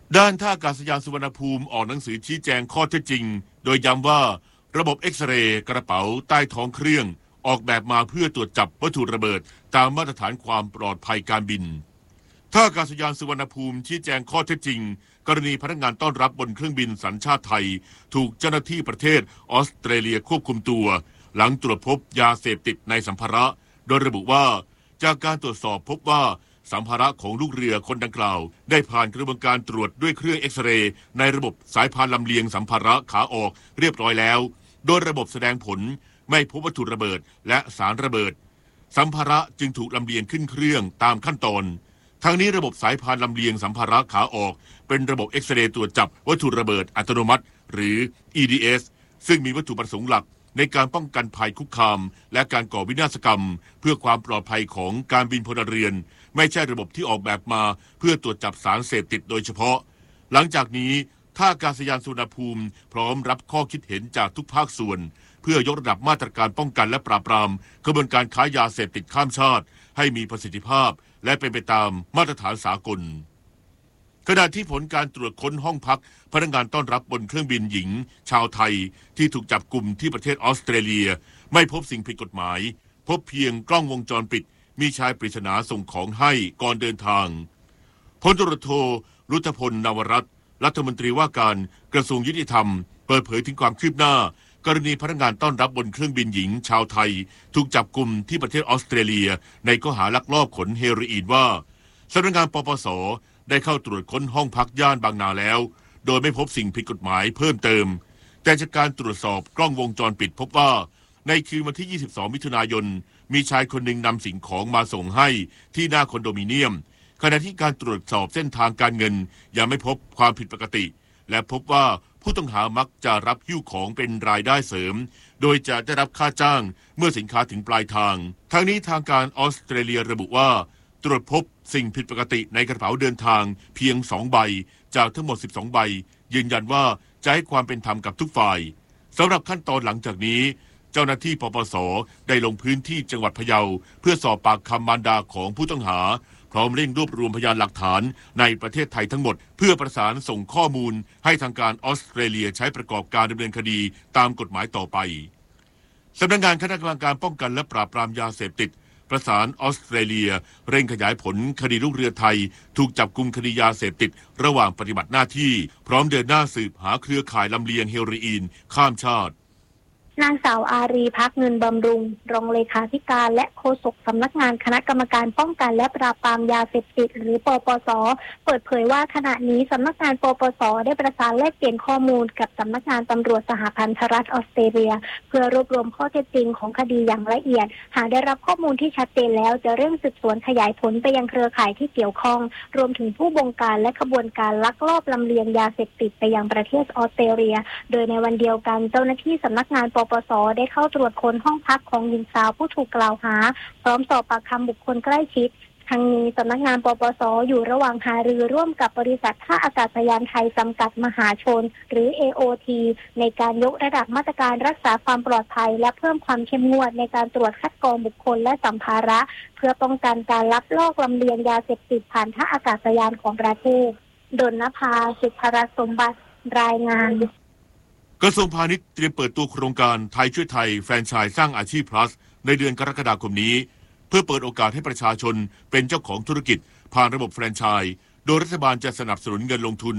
ด้านท่าอากาศยานสุวรรณภูมิออกหนังสือชี้แจงข้อเท็จจริงโดยย้ำว่าระบบเอ็กซเรย์กระเป๋าใต้ท้องเครื่องออกแบบมาเพื่อตรวจจับวัตถุระเบิดตามมาตรฐานความปลอดภัยการบินท่าอากาศยานสุวรรณภูมิชี้แจงข้อเท็จจริงกรณีพนักงานต้อนรับบนเครื่องบินสัญชาติไทยถูกเจ้าหน้าที่ประเทศออสเตรเลียควบคุมตัวหลังตรวจพบยาเสพติดในสัมภาระโดยระบุว่าจากการตรวจสอบพบว่าสัมภาระของลูกเรือคนดังกล่าวได้ผ่านกระบวนการตรวจด้วยเครื่องเอ็กซเรย์ในระบบสายพานลำเลียงสัมภาระขาออกเรียบร้อยแล้วโดยระบบแสดงผลไม่พบวัตถุระเบิดและสารระเบิดสัมภาระจึงถูกลำเลียงขึ้นเครื่องตามขั้นตอนทั้งนี้ระบบสายพานลำเลียงสัมภาระขาออกเป็นระบบเอ็กซเรย์ตรวจจับวัตถุระเบิดอัตโนมัติหรือ EDS ซึ่งมีวัตถุประสงค์หลักในการป้องกันภัยคุกคามและการก่อวินาศกรรมเพื่อความปลอดภัยของการบินพลเรือนไม่ใช่ระบบที่ออกแบบมาเพื่อตรวจจับสารเสพติดโดยเฉพาะหลังจากนี้ท่าอากาศยานสุวรรณภูมิพร้อมรับข้อคิดเห็นจากทุกภาคส่วนเพื่อยกระดับมาตรการป้องกันและปราบปรามกระบวนการค้ายาเสพติดข้ามชาติให้มีประสิทธิภาพและเป็นไปตามมาตรฐานสากลขณะที่ผลการตรวจค้นห้องพักพนักงานต้อนรับบนเครื่องบินหญิงชาวไทยที่ถูกจับกุมที่ประเทศออสเตรเลียไม่พบสิ่งผิดกฎหมายพบเพียงกล้องวงจรปิดมีชายปริศนาส่งของให้ก่อนเดินทางพลตำรวจโทรุธพลนวรัตน์รัฐมนตรีว่าการกระทรวงยุติธรรมเปิดเผยถึงความคืบหน้ากรณีพนักงานต้อนรับบนเครื่องบินหญิงชาวไทยถูกจับกุมที่ประเทศออสเตรเลียในข้อหาลักลอบขนเฮโรอีนว่าสำนักงานปปส.ได้เข้าตรวจค้นห้องพักย่านบางนาแล้วโดยไม่พบสิ่งผิดกฎหมายเพิ่มเติมแต่จากการตรวจสอบกล้องวงจรปิดพบว่าในคืนวันที่ 22 มิถุนายนมีชายคนหนึ่งนำสิ่งของมาส่งให้ที่หน้าคอนโดมิเนียมขณะที่การตรวจสอบเส้นทางการเงินยังไม่พบความผิดปกติและพบว่าผู้ต้องหามักจะรับหิ้วของเป็นรายได้เสริมโดยจะได้รับค่าจ้างเมื่อสินค้าถึงปลายทางทั้งนี้ทางการออสเตรเลียระบุว่าตรวจพบสิ่งผิดปกติในกระเป๋าเดินทางเพียง2ใบจากทั้งหมด12ใบยืนยันว่าจะให้ความเป็นธรรมกับทุกฝ่ายสำหรับขั้นตอนหลังจากนี้เจ้าหน้าที่ปปส.ได้ลงพื้นที่จังหวัดพะเยาเพื่อสอบปากคำมารดาของผู้ต้องหาพร้อมเร่งรวบรวมพยานหลักฐานในประเทศไทยทั้งหมดเพื่อประสานส่งข้อมูลให้ทางการออสเตรเลียใช้ประกอบการดำเนินคดีตามกฎหมายต่อไปสำนักงานคณะกรรมการป้องกันและปราบปรามยาเสพติดประสานออสเตรเลียเร่งขยายผลคดีลูกเรือไทยถูกจับกุมคดียาเสพติดระหว่างปฏิบัติหน้าที่พร้อมเดินหน้าสืบหาเครือข่ายลำเลียงเฮโรอีนข้ามชาตินางสาวอารีภักดิ์เงินบำรุงรองเลขาธิการและโฆษกสำนักงานคณะกรรมการป้องกันและปราบปรามยาเสพติดหรือปปส.เปิดเผยว่าขณะนี้สำนักงานปปส.ได้ประสานแลกเปลี่ยนข้อมูลกับสำนักงานตำรวจสหพันธรัฐออสเตรเลียเพื่อรวบรวมข้อเท็จจริงของคดีอย่างละเอียดหากได้รับข้อมูลที่ชัดเจนแล้วจะเร่งสืบสวนขยายผลไปยังเครือข่ายที่เกี่ยวข้องรวมถึงผู้บงการและขบวนการลักลอบลำเลียงยาเสพติดไปยังประเทศออสเตรเลียโดยในวันเดียวกันเจ้าหน้าที่สำนักงานปปส.ได้เข้าตรวจค้นห้องพักของหญิงสาวผู้ถูกกล่าวหาพร้อมสอบปากคำบุคคลใกล้ชิดทั้งนี้สำนักงานปปส.อยู่ระหว่างหารือร่วมกับบริษัทท่าอากาศยานไทยจำกัดมหาชนหรือ AOT ในการยกระดับมาตรการรักษาความปลอดภัยและเพิ่มความเข้มงวดในการตรวจคัดกรองบุคคลและสัมภาระเพื่อป้องกันการลักลอบลำเลียงยาเสพติดผ่านท่าอากาศยานของประเทศดลนภา สิทธรสมบัติรายงานกระทรวงพาณิชย์เตรียมเปิดตัวโครงการไทยช่วยไทยแฟรนไชส์สร้างอาชีพ plus ในเดือนกรกฎาคมนี้เพื่อเปิดโอกาสให้ประชาชนเป็นเจ้าของธุรกิจผ่านระบบแฟรนไชส์โดยรัฐบาลจะสนับสนุนเงินลงทุน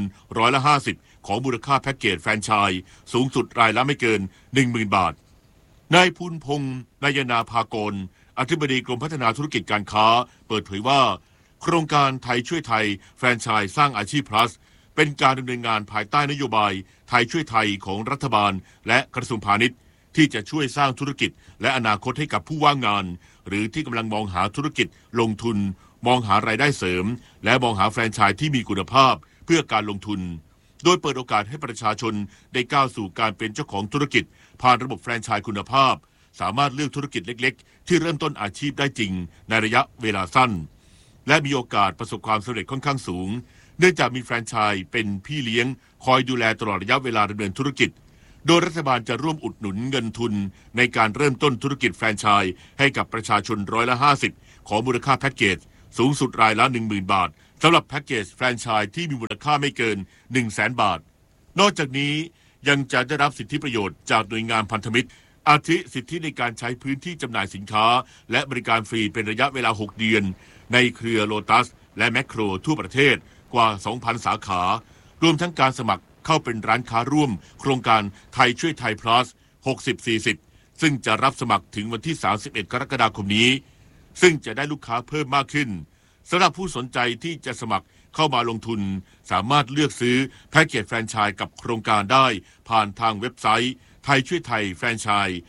50%ของมูลค่าแพ็กเกจแฟรนไชส์สูงสุดรายละไม่เกิน 10,000 บาทนายภูลพงษ์นายนาภากรอธิบดีกรมพัฒนาธุรกิจการค้าเปิดเผยว่าโครงการไทยช่วยไทยแฟรนไชส์สร้างอาชีพ plusเป็นการดำเนินงานภายใต้นโยบายไทยช่วยไทยของรัฐบาลและกระทรวงพาณิชย์ที่จะช่วยสร้างธุรกิจและอนาคตให้กับผู้ว่างงานหรือที่กำลังมองหาธุรกิจลงทุนมองหารายได้เสริมและมองหาแฟรนไชส์ที่มีคุณภาพเพื่อการลงทุนโดยเปิดโอกาสให้ประชาชนได้ก้าวสู่การเป็นเจ้าของธุรกิจผ่านระบบแฟรนไชส์คุณภาพสามารถเลือกธุรกิจเล็กๆที่เริ่มต้นอาชีพได้จริงในระยะเวลาสั้นและมีโอกาสประสบความสำเร็จค่อนข้างสูงเนื่องจากมีแฟรนไชส์เป็นพี่เลี้ยงคอยดูแลตลอดระยะเวลาดำเนินธุรกิจโดยรัฐบาลจะร่วมอุดหนุนเงินทุนในการเริ่มต้นธุรกิจแฟรนไชส์ให้กับประชาชน50%ของมูลค่าแพ็กเกจสูงสุดรายละ 10,000 บาทสำหรับแพ็กเกจแฟรนไชส์ที่มีมูลค่าไม่เกิน 100,000 บาทนอกจากนี้ยังจะได้รับสิทธิประโยชน์จากหน่วยงานพันธมิตรอาทิสิทธิในการใช้พื้นที่จำหน่ายสินค้าและบริการฟรีเป็นระยะเวลา 6 เดือนในเครือโลตัสและแมคโครทั่วประเทศกว่า 2,000 สาขารวมทั้งการสมัครเข้าเป็นร้านค้าร่วมโครงการไทยช่วยไทย plus 60-40 ซึ่งจะรับสมัครถึงวันที่ 31 กรกฎาคมนี้ซึ่งจะได้ลูกค้าเพิ่มมากขึ้นสำหรับผู้สนใจที่จะสมัครเข้ามาลงทุนสามารถเลือกซื้อแพ็กเกจแฟรนไชส์กับโครงการได้ผ่านทางเว็บไซต์ไทยช่วยไทยแฟรนไชส์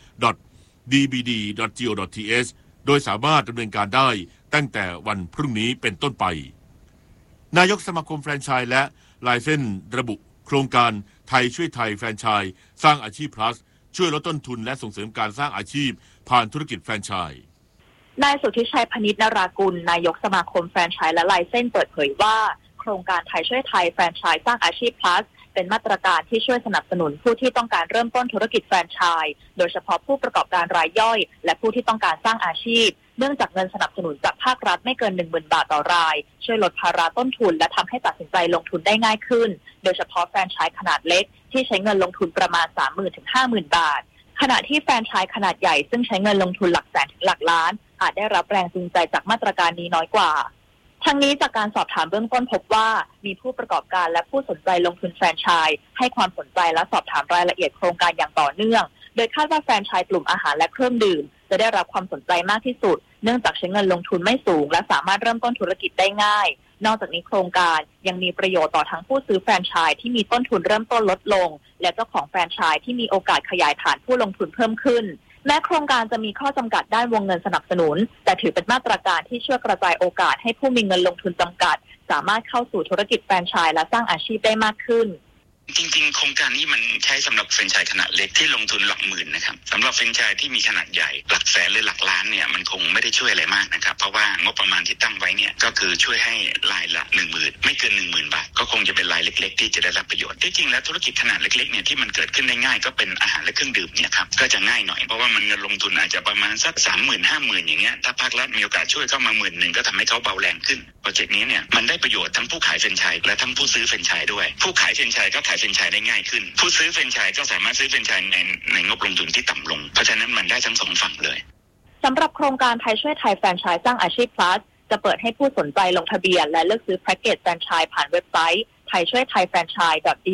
.dbd.go.th โดยสามารถดำเนินการได้ตั้งแต่วันพรุ่งนี้เป็นต้นไปนายกสมาคมแฟรนไชส์และลายเส้นระบุโครงการไทยช่วยไทยแฟรนไชส์สร้างอาชีพ plus ช่วยลดต้นทุนและส่งเสริมการสร้างอาชีพผ่านธุรกิจแฟรนไชส์นายสุทธิชัยพนิษฐ์นรากุลนายกสมาคมแฟรนไชส์และลายเส้นเปิดเผยว่าโครงการไทยช่วยไทยแฟรนไชส์สร้างอาชีพ plus เป็นมาตรการที่ช่วยสนับสนุนผู้ที่ต้องการเริ่มต้นธุรกิจแฟรนไชส์โดยเฉพาะผู้ประกอบการรายย่อยและผู้ที่ต้องการสร้างอาชีพเนื่องจากเงินสนับสนุนจากภาครัฐไม่เกิน 10,000 บาทต่อรายช่วยลดภาระต้นทุนและทำให้ตัดสินใจลงทุนได้ง่ายขึ้นโดยเฉพาะแฟรนไชส์ขนาดเล็กที่ใช้เงินลงทุนประมาณ 30,000 ถึง 50,000 บาทขณะที่แฟรนไชส์ขนาดใหญ่ซึ่งใช้เงินลงทุนหลักแสนถึงหลักล้านอาจได้รับแรงจูงใจจากมาตรการนี้น้อยกว่าทั้งนี้จากการสอบถามเบื้องต้นพบว่ามีผู้ประกอบการและผู้สนใจลงทุนแฟรนไชส์ให้ความสนใจและสอบถามรายละเอียดโครงการอย่างต่อเนื่องโดยคาดว่าแฟรนไชส์กลุ่มอาหารและเครื่องดื่มจะได้รับความสนใจมากที่สุดเนื่องจากใช้เงินลงทุนไม่สูงและสามารถเริ่มต้นธุรกิจได้ง่ายนอกจากนี้โครงการยังมีประโยชน์ต่อทั้งผู้ซื้อแฟรนไชส์ที่มีต้นทุนเริ่มต้นลดลงและเจ้าของแฟรนไชส์ที่มีโอกาสขยายฐานผู้ลงทุนเพิ่มขึ้นแม้โครงการจะมีข้อจำกัดด้านวงเงินสนับสนุนแต่ถือเป็นมาตรการที่ช่วยกระจายโอกาสให้ผู้มีเงินลงทุนจำกัดสามารถเข้าสู่ธุรกิจแฟรนไชส์และสร้างอาชีพได้มากขึ้นจริงๆโครงการนี้มันใช้สำหรับแฟรนไชส์ขนาดเล็กที่ลงทุนหลักหมื่นนะครับสำหรับแฟรนไชส์ที่มีขนาดใหญ่หลักแสนหรือหลักล้านเนี่ยมันคงไม่ได้ช่วยอะไรมากนะครับเพราะว่างบประมาณที่ตั้งไว้เนี่ยก็คือช่วยให้รายละ 10,000 ไม่เกิน 10,000 บาทก็คงจะเป็นรายเล็กๆที่จะได้รับประโยชน์ที่จริงแล้วธุรกิจขนาดเล็กๆเนี่ยที่มันเกิดขึ้นได้ง่ายก็เป็นอาหารและเครื่องดื่มเนี่ยครับก็จะง่ายหน่อยเพราะว่ามันเงินลงทุนอาจจะประมาณสัก 30,000 50,000 อย่างเงี้ยถ้าภาครัฐมีโอกาสช่วยเข้ามา10,000ก็ทำให้เขาเบาแรงขึ้นโปรเจกต์นี้เนี่ยมันได้ประโยชน์ทั้งผู้ขายแฟรนไชส์และทั้งผู้ซื้อแฟรนไชส์ด้วยผู้ขายแฟรนไชส์ก็ขายแฟรนไชส์ได้ง่ายขึ้นผู้ซื้อแฟรนไชส์ก็สามารถซื้อแฟรนไชส์ในงบลงทุนที่ต่ำลงเพราะฉะนั้นมันได้ทั้งสองฝั่งเลยสำหรับโครงการไทยช่วยไทยแฟรนไชส์สร้างอาชีพ plus จะเปิดให้ผู้สนใจลงทะเบียนและเลือกซื้อแพ็กเกจแฟรนไชส์ผ่านเว็บไซต์ไทยช่วยไทยแฟรนไชส์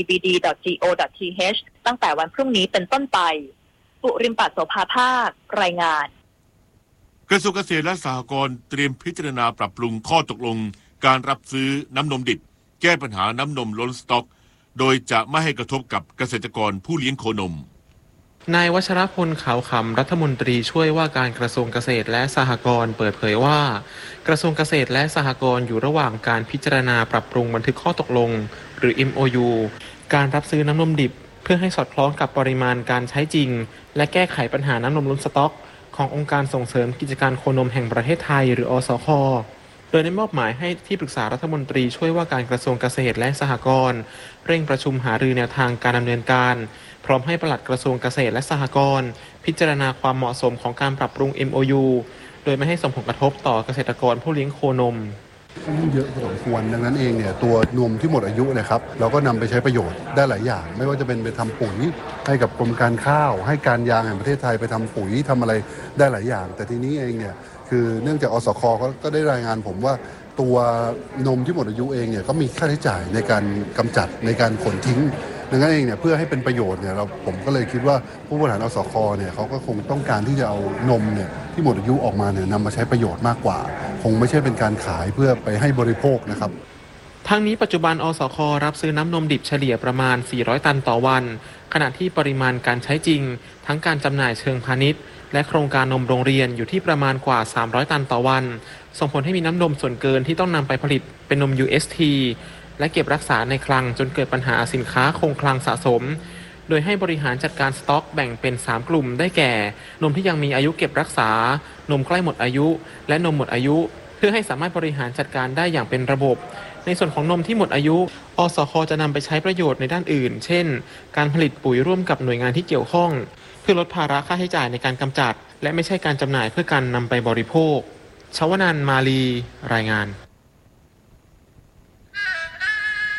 .dbd.go.th ตั้งแต่วันพรุ่งนี้เป็นต้นไปปุริมปัตโสภาภาครายงานกระทรวงเกษตรและสหกรณ์เตรียมพิจารณาปรับปรุงข้อตกลงการรับซื้อน้ำนมดิบแก้ปัญหาน้ำนมล้นสต็อกโดยจะไม่ให้กระทบกับเกษตรกรผู้เลี้ยงโคนมนายวัชรพลขาวขำรัฐมนตรีช่วยว่าการกระทรวงเกษตรและสหกรณ์เปิดเผยว่ากระทรวงเกษตรและสหกรณ์อยู่ระหว่างการพิจารณาปรับปรุงบันทึกข้อตกลงหรือ MOU การรับซื้อน้ำนมดิบเพื่อให้สอดคล้องกับปริมาณการใช้จริงและแก้ไขปัญหาน้ำนมล้นสต็อกขององค์การส่งเสริมกิจการโคนมแห่งประเทศไทยหรืออสค.โดยได้มอบหมายให้ที่ปรึกษารัฐมนตรีช่วยว่าการกระทรวงเกษตรและสหกรณ์เร่งประชุมหารือแนวทางการดำเนินการพร้อมให้ปลัดกระทรวงเกษตรและสหกรณ์พิจารณาความเหมาะสมของการปรับปรุง MOU โดยไม่ให้ส่งผลกระทบต่อเกษตรกรผู้เลี้ยงโคนมเยอะพอสมควรดังนั้นเองเนี่ยตัวนมที่หมดอายุนะครับเราก็นำไปใช้ประโยชน์ได้หลายอย่างไม่ว่าจะเป็นไปทำปุ๋ยให้กับกรมการข้าวให้การยางแห่งประเทศไทยไปทำปุ๋ยทำอะไรได้หลายอย่างแต่ทีนี้เองเนี่ยคือเนื่องจากอสค.ก็ได้รายงานผมว่าตัวนมที่หมดอายุเองเนี่ยก็มีค่าใช้จ่ายในการกำจัดในการขนทิ้งดังนั้นเองเนี่ยเพื่อให้เป็นประโยชน์เนี่ยผมก็เลยคิดว่าผู้บริหารอสค.เนี่ยเขาก็คงต้องการที่จะเอานมเนี่ยที่หมดอายุออกมาเนี่ยนำมาใช้ประโยชน์มากกว่าคงไม่ใช่เป็นการขายเพื่อไปให้บริโภคนะครับทั้งนี้ปัจจุบันอสค.รับซื้อน้ำนมดิบเฉลี่ยประมาณ400ตันต่อวันขณะที่ปริมาณการใช้จริงทั้งการจำหน่ายเชิงพาณิชย์และโครงการนมโรงเรียนอยู่ที่ประมาณกว่า300ตันต่อวันส่งผลให้มีน้ำนมส่วนเกินที่ต้องนำไปผลิตเป็นนม UST และเก็บรักษาในคลังจนเกิดปัญหาสินค้าคงคลังสะสมโดยให้บริหารจัดการสต็อกแบ่งเป็น3กลุ่มได้แก่นมที่ยังมีอายุเก็บรักษานมใกล้หมดอายุและนมหมดอายุเพื่อให้สามารถบริหารจัดการได้อย่างเป็นระบบในส่วนของนมที่หมดอายุอสค.จะนำไปใช้ประโยชน์ในด้านอื่นเช่นการผลิตปุ๋ยร่วมกับหน่วยงานที่เกี่ยวข้องเพื่อลดภาระค่าใช้จ่ายในการกำจัดและไม่ใช่การจำหน่ายเพื่อการนำไปบริโภคชวนันท์ มาลีรายงาน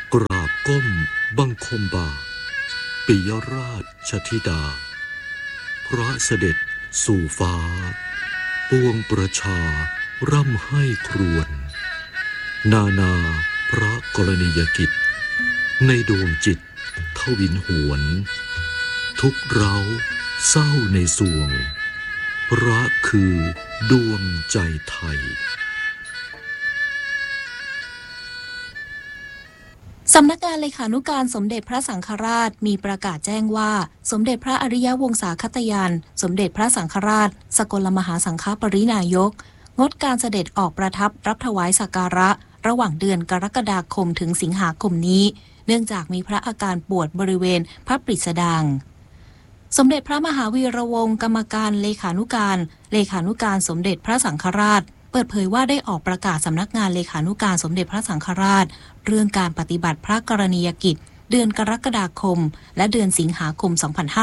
กราบก้มบังคมบาทปิยราชธิดาพระเสด็จสู่ฟ้าปวงประชาร่ำให้ครวญนานาพระกรณียกิจในดวงจิตทวินหวนทุกเร้าเศร้าในสวงพระคือดวงใจไทยสำนักงานเลขานุการสมเด็จพระสังฆราชมีประกาศแจ้งว่าสมเด็จพระอริยวงศาคตยานสมเด็จพระสังฆราชสกลมหาสังฆปรินายกงดการเสด็จออกประทับรับถวายสักการะระหว่างเดือนกรกฎาคมถึงสิงหาคมนี้เนื่องจากมีพระอาการปวดบริเวณพระปริสดางสมเด็จพระมหาวีระวงศ์กรรมการเลขานุการสมเด็จพระสังฆราชเปิดเผยว่าได้ออกประกาศสำนักงานเลขานุการสมเด็จพระสังฆราชเรื่องการปฏิบัติพระกรณียกิจเดือนกรกฎาคมและเดือนสิงหาคม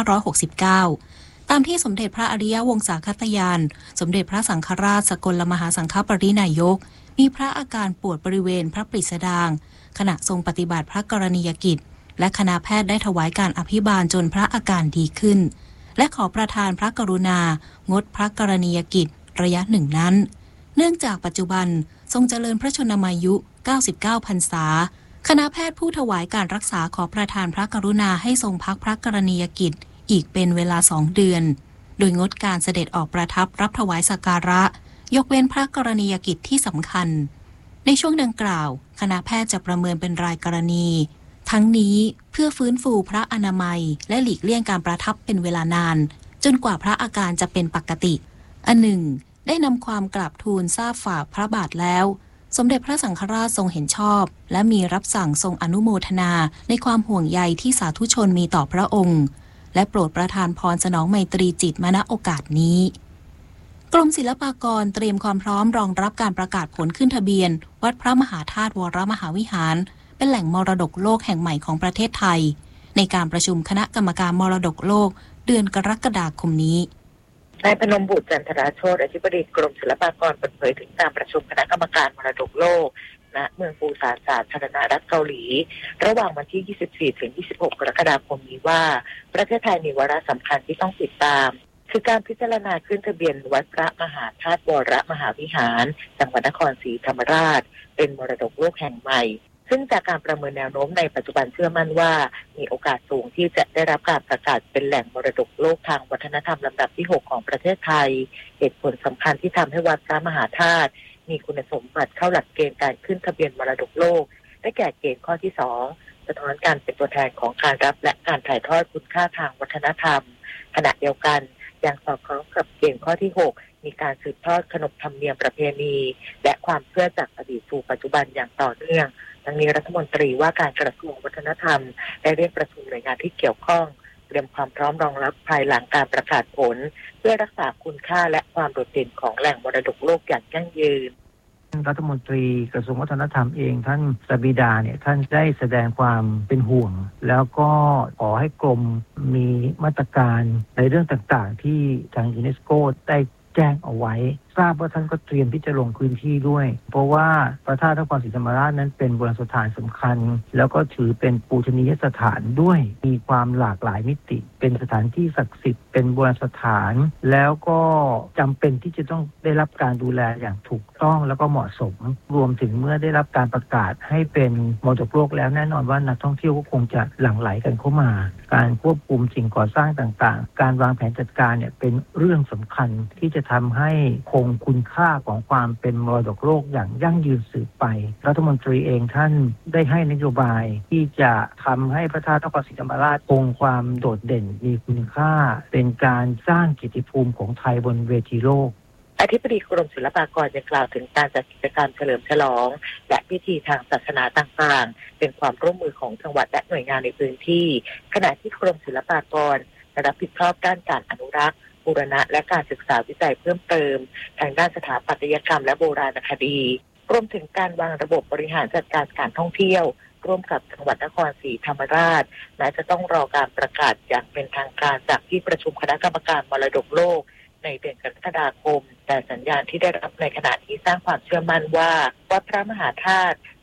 2569 ตามที่สมเด็จพระอริยวงศาคตยานสมเด็จพระสังฆราชสกลมหาสังฆปรินายกมีพระอาการปวดบริเวณพระปริสดางขณะทรงปฏิบัติพระกรณียกิจและคณะแพทย์ได้ถวายการอภิบาลจนพระอาการดีขึ้นและขอประทานพระกรุณางดพระกรณียกิจระยะหนึ่งนั้นเนื่องจากปัจจุบันทรงเจริญพระชนมายุ 99 พรรษาคณะแพทย์ผู้ถวายการรักษาขอประทานพระกรุณาให้ทรงพักพระกรณียกิจอีกเป็นเวลา2 เดือนโดยงดการเสด็จออกประทับรับถวายสักการะยกเว้นพระกรณียกิจที่สำคัญในช่วงดังกล่าวคณะแพทย์จะประเมินเป็นรายกรณีทั้งนี้เพื่อฟื้นฟูพระอนามัยและหลีกเลี่ยงการประทับเป็นเวลานานจนกว่าพระอาการจะเป็นปกติอันหนึ่งได้นำความกราบทูลทราบฝ่าพระบาทแล้วสมเด็จพระสังฆราชทรงเห็นชอบและมีรับสั่งทรงอนุโมทนาในความห่วงใยที่สาธุชนมีต่อพระองค์และโปรดประทานพรสนองไมตรีจิตมาณโอกาสนี้กรมศิลปากรเตรียมความพร้อมรองรับการประกาศผลขึ้นทะเบียนวัดพระมหาธาตุวรมหาวิหารเป็นแหล่งมรดกโลกแห่งใหม่ของประเทศไทยในการประชุมคณะกรรมการมรดกโลกเดือนกรกฎาคมนี้นายพนมบุตรจันทราโชติอธิบดีกรมศิลปากรเปิดเผยถึงการประชุมคณะกรรมการมรดกโลกณเมืองปูซานสาธารณรัฐเกาหลีระหว่างวันที่ 24 ถึง 26 กรกฎาคมนี้ว่าประเทศไทยมีวาระสำคัญที่ต้องติดตามคือการพิจารณาขึ้นทะเบียนวัดพระมหาธาตุวรมหาวิหารจังหวัดนครศรีธรรมราชเป็นมรดกโลกแห่งใหม่ซึ่งจากการประเมินแนวโน้มในปัจจุบันเชื่อมั่นว่ามีโอกาสสูงที่จะได้รับการประกาศเป็นแหล่งมรดกโลกทางวัฒนธรรมลำดับที่ 6 ของประเทศไทยเหตุผลสำคัญที่ทำให้วัดพระมหาธาตุมีคุณสมบัติเข้าหลักเกณฑ์การขึ้นทะเบียนมรดกโลกได้แก่เกณฑ์ข้อที่ 2 สะท้อนการเป็นตัวแทนของการรับและการถ่ายทอดคุณค่าทางวัฒนธรรมขณะเดียวกันยังสอดคล้องกับเกณฑ์ข้อที่ 6 มีการสืบทอดขนบธรรมเนียมประเพณีและความเชื่อจากอดีตสู่ปัจจุบันอย่างต่อเนื่องทั้งนี้รัฐมนตรีว่าการกระทรวงวัฒนธรรมได้เรียกประชุมหน่วยงานที่เกี่ยวข้องเตรียมความพร้อมรองรับภายหลังการประกาศผลเพื่อรักษาคุณค่าและความโดดเด่นของแหล่งมรดกโลกอย่างยั่งยืนรัฐมนตรีกระทรวงวัฒนธรรมเองท่านสบิดาเนี่ยท่านได้แสดงความเป็นห่วงแล้วก็ขอให้กรมมีมาตรการในเรื่องต่างๆที่ทางยูเนสโกได้แจ้งเอาไว้ทราบว่าท่านก็เตรียมที่จะลงพื้นที่ด้วยเพราะว่าพระธาตุนครศรีธรรมราชนั้นเป็นโบราณสถานสำคัญแล้วก็ถือเป็นปูชนียสถานด้วยมีความหลากหลายมิติเป็นสถานที่ศักดิ์สิทธิ์เป็นโบราณสถานแล้วก็จำเป็นที่จะต้องได้รับการดูแลอย่างถูกต้องแล้วก็เหมาะสมรวมถึงเมื่อได้รับการประกาศให้เป็นมรดกโลกแล้วแน่นอนว่านักท่องเที่ยวก็คงจะหลั่งไหลกันเข้ามาการควบคุมสิ่งก่อสร้างต่างๆการวางแผนจัดการเนี่ยเป็นเรื่องสำคัญที่จะทำให้คงคุณค่าของความเป็นมรดกโลกอย่างยั่งยืนสืบไปรัฐมนตรีเองท่านได้ให้นโยบายที่จะทำให้พระธาตุนครศรีธรรมราชคงความโดดเด่นมีคุณค่าเป็นการสร้างเกียรติภูมิของไทยบนเวทีโลกอธิบดีกรมศิลปากรยังกล่าวถึงการจัดกิจกรรมเฉลิมฉลองและพิธีทางศาสนาต่างๆเป็นความร่วมมือของจังหวัดและหน่วยงานในพื้นที่ขณะที่กรมศิลปากรรับผิดชอบด้านการอนุรักษ์บูรณะและการศึกษาวิจัยเพิ่มเติมทางด้านสถาปัตยกรรมและโบราณคดีรวมถึงการวางระบบบริหารจัดการการท่องเที่ยวร่วมกับจังหวัดนครศรีธรรมราชและจะต้องรอการประกาศอย่างเป็นทางการจากที่ประชุมคณะกรรมการมรดกโลกในเดือนกรกฎาคมแต่สัญญาณที่ได้รับในขณะนี้สร้างความเชื่อมั่นว่าวัดพระมหาธาตุ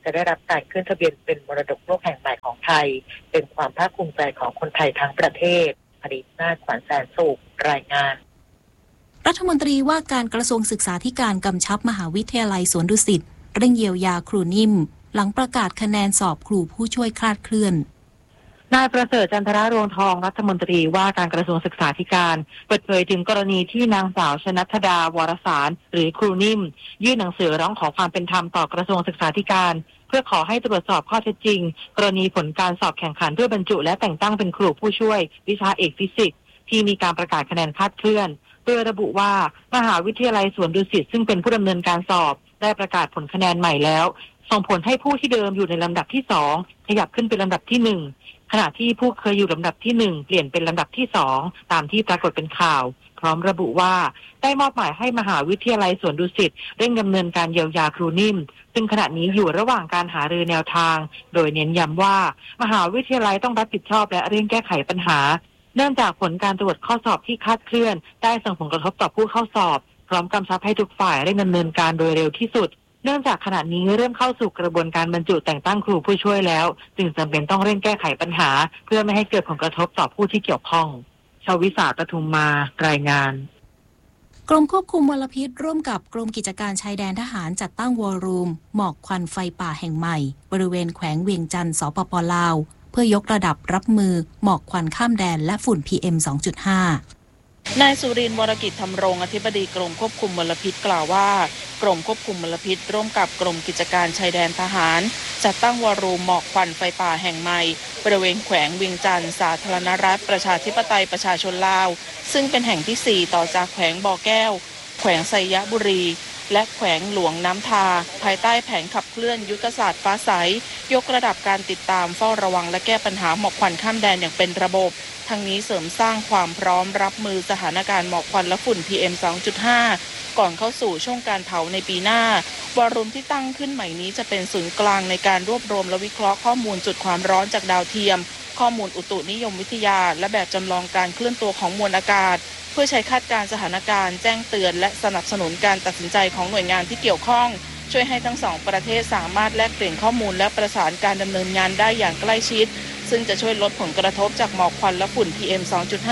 จะได้รับการขึ้นทะเบียนเป็นมรดกโลกแห่งใหม่ของไทยเป็นความภาคภูมิใจของคนไทยทั้งประเทศอดีตนาถขวัญแสนสุขรายงานรัฐมนตรีว่าการกระทรวงศึกษาธิการกำชับมหาวิทยาลัยสวนดุสิตเร่งเยียวยาครูนิ่มหลังประกาศคะแนนสอบครูผู้ช่วยคลาดเคลื่อนนายประเสริฐจันทรารวงทองรัฐมนตรีว่าการกระทรวงศึกษาธิการเปิดเผยถึงกรณีที่นางสาวชนัทดาวรสารหรือครูนิ่มยื่นหนังสือร้องขอความเป็นธรรมต่อกระทรวงศึกษาธิการเพื่อขอให้ตรวจสอบข้อเท็จจริงกรณีผลการสอบแข่งขันเพื่อบรรจุและแต่งตั้งเป็นครูผู้ช่วยวิชาเอกฟิสิกส์ที่มีการประกาศคะแนนคลาดเคลื่อนโดยระบุว่ามหาวิทยาลัยสวนดุสิตซึ่งเป็นผู้ดำเนินการสอบได้ประกาศผลคะแนนใหม่แล้วส่งผลให้ผู้ที่เดิมอยู่ในลำดับที่2ขยับขึ้นเป็นลำดับที่1ขณะที่ผู้เคยอยู่ลำดับที่1เปลี่ยนเป็นลำดับที่2ตามที่ปรากฏเป็นข่าวพร้อมระบุว่าได้มอบหมายให้มหาวิทยาลัยสวนดุสิตเร่งดำเนินการเยียวยาครูนิ่มซึ่งขณะนี้อยู่ระหว่างการหารือแนวทางโดยเน้นย้ำว่ามหาวิทยาลัยต้องรับผิดชอบและเร่งแก้ไขปัญหาเนื่องจากผลการตรวจข้อสอบที่คลาดเคลื่อนได้ส่งผลกระทบต่อผู้เข้าสอบพร้อมกำชับให้ทุกฝ่ายเร่งดำเนินการโดยเร็วที่สุดเนื่องจากขณะนี้เริ่มเข้าสู่กระบวนการบรรจุแต่งตั้งครูผู้ช่วยแล้วจึงจำเป็นต้องเร่งแก้ไขปัญหาเพื่อไม่ให้เกิดผลกระทบต่อผู้ที่เกี่ยวข้องชวิสาปทุมมารายงานกรมควบคุมมลพิษร่วมกับกรมกิจการชายแดนทหารจัดตั้งวอลลุ่มหมอกควันไฟป่าแห่งใหม่บริเวณแขวงเวียงจันทร์สปป.ลาวเพื่อยกระดับรับมือหมอกควันข้ามแดนและฝุ่น PM 2.5 นายสุรินทร์วรกิจธรรมรงค์อธิบดีกรมควบคุมมลพิษกล่าวว่ากรมควบคุมมลพิษร่วมกับกรมกิจการชายแดนทหารจัดตั้งวอลลุ่มหมอกควันไฟป่าแห่งใหม่บริเวณแขวงเวียงจันทร์สาธารณรัฐประชาธิปไตยประชาชนลาวซึ่งเป็นแห่งที่4ต่อจากแขวงบ่อแก้วแขวงไซยบุรีและแขวงหลวงน้ำทาภายใต้แผนขับเคลื่อนยุทธศาสตร์ฟ้าใสยกระดับการติดตามเฝ้าระวังและแก้ปัญหาหมอกควันข้ามแดนอย่างเป็นระบบทั้งนี้เสริมสร้างความพร้อมรับมือสถานการณ์หมอกควันและฝุ่น PM 2.5 ก่อนเข้าสู่ช่วงการเผาในปีหน้าวอลลุ่มที่ตั้งขึ้นใหม่นี้จะเป็นศูนย์กลางในการรวบรวมและวิเคราะห์ข้อมูลจุดความร้อนจากดาวเทียมข้อมูลอุตุนิยมวิทยาและแบบจำลองการเคลื่อนตัวของมวลอากาศเพื่อใช้คาดการณ์สถานการณ์แจ้งเตือนและสนับสนุนการตัดสินใจของหน่วยงานที่เกี่ยวข้องช่วยให้ทั้งสองประเทศสามารถแลกเปลี่ยนข้อมูลและประสานการดำเนินงานได้อย่างใกล้ชิดซึ่งจะช่วยลดผลกระทบจากหมอกควันและฝุ่น PM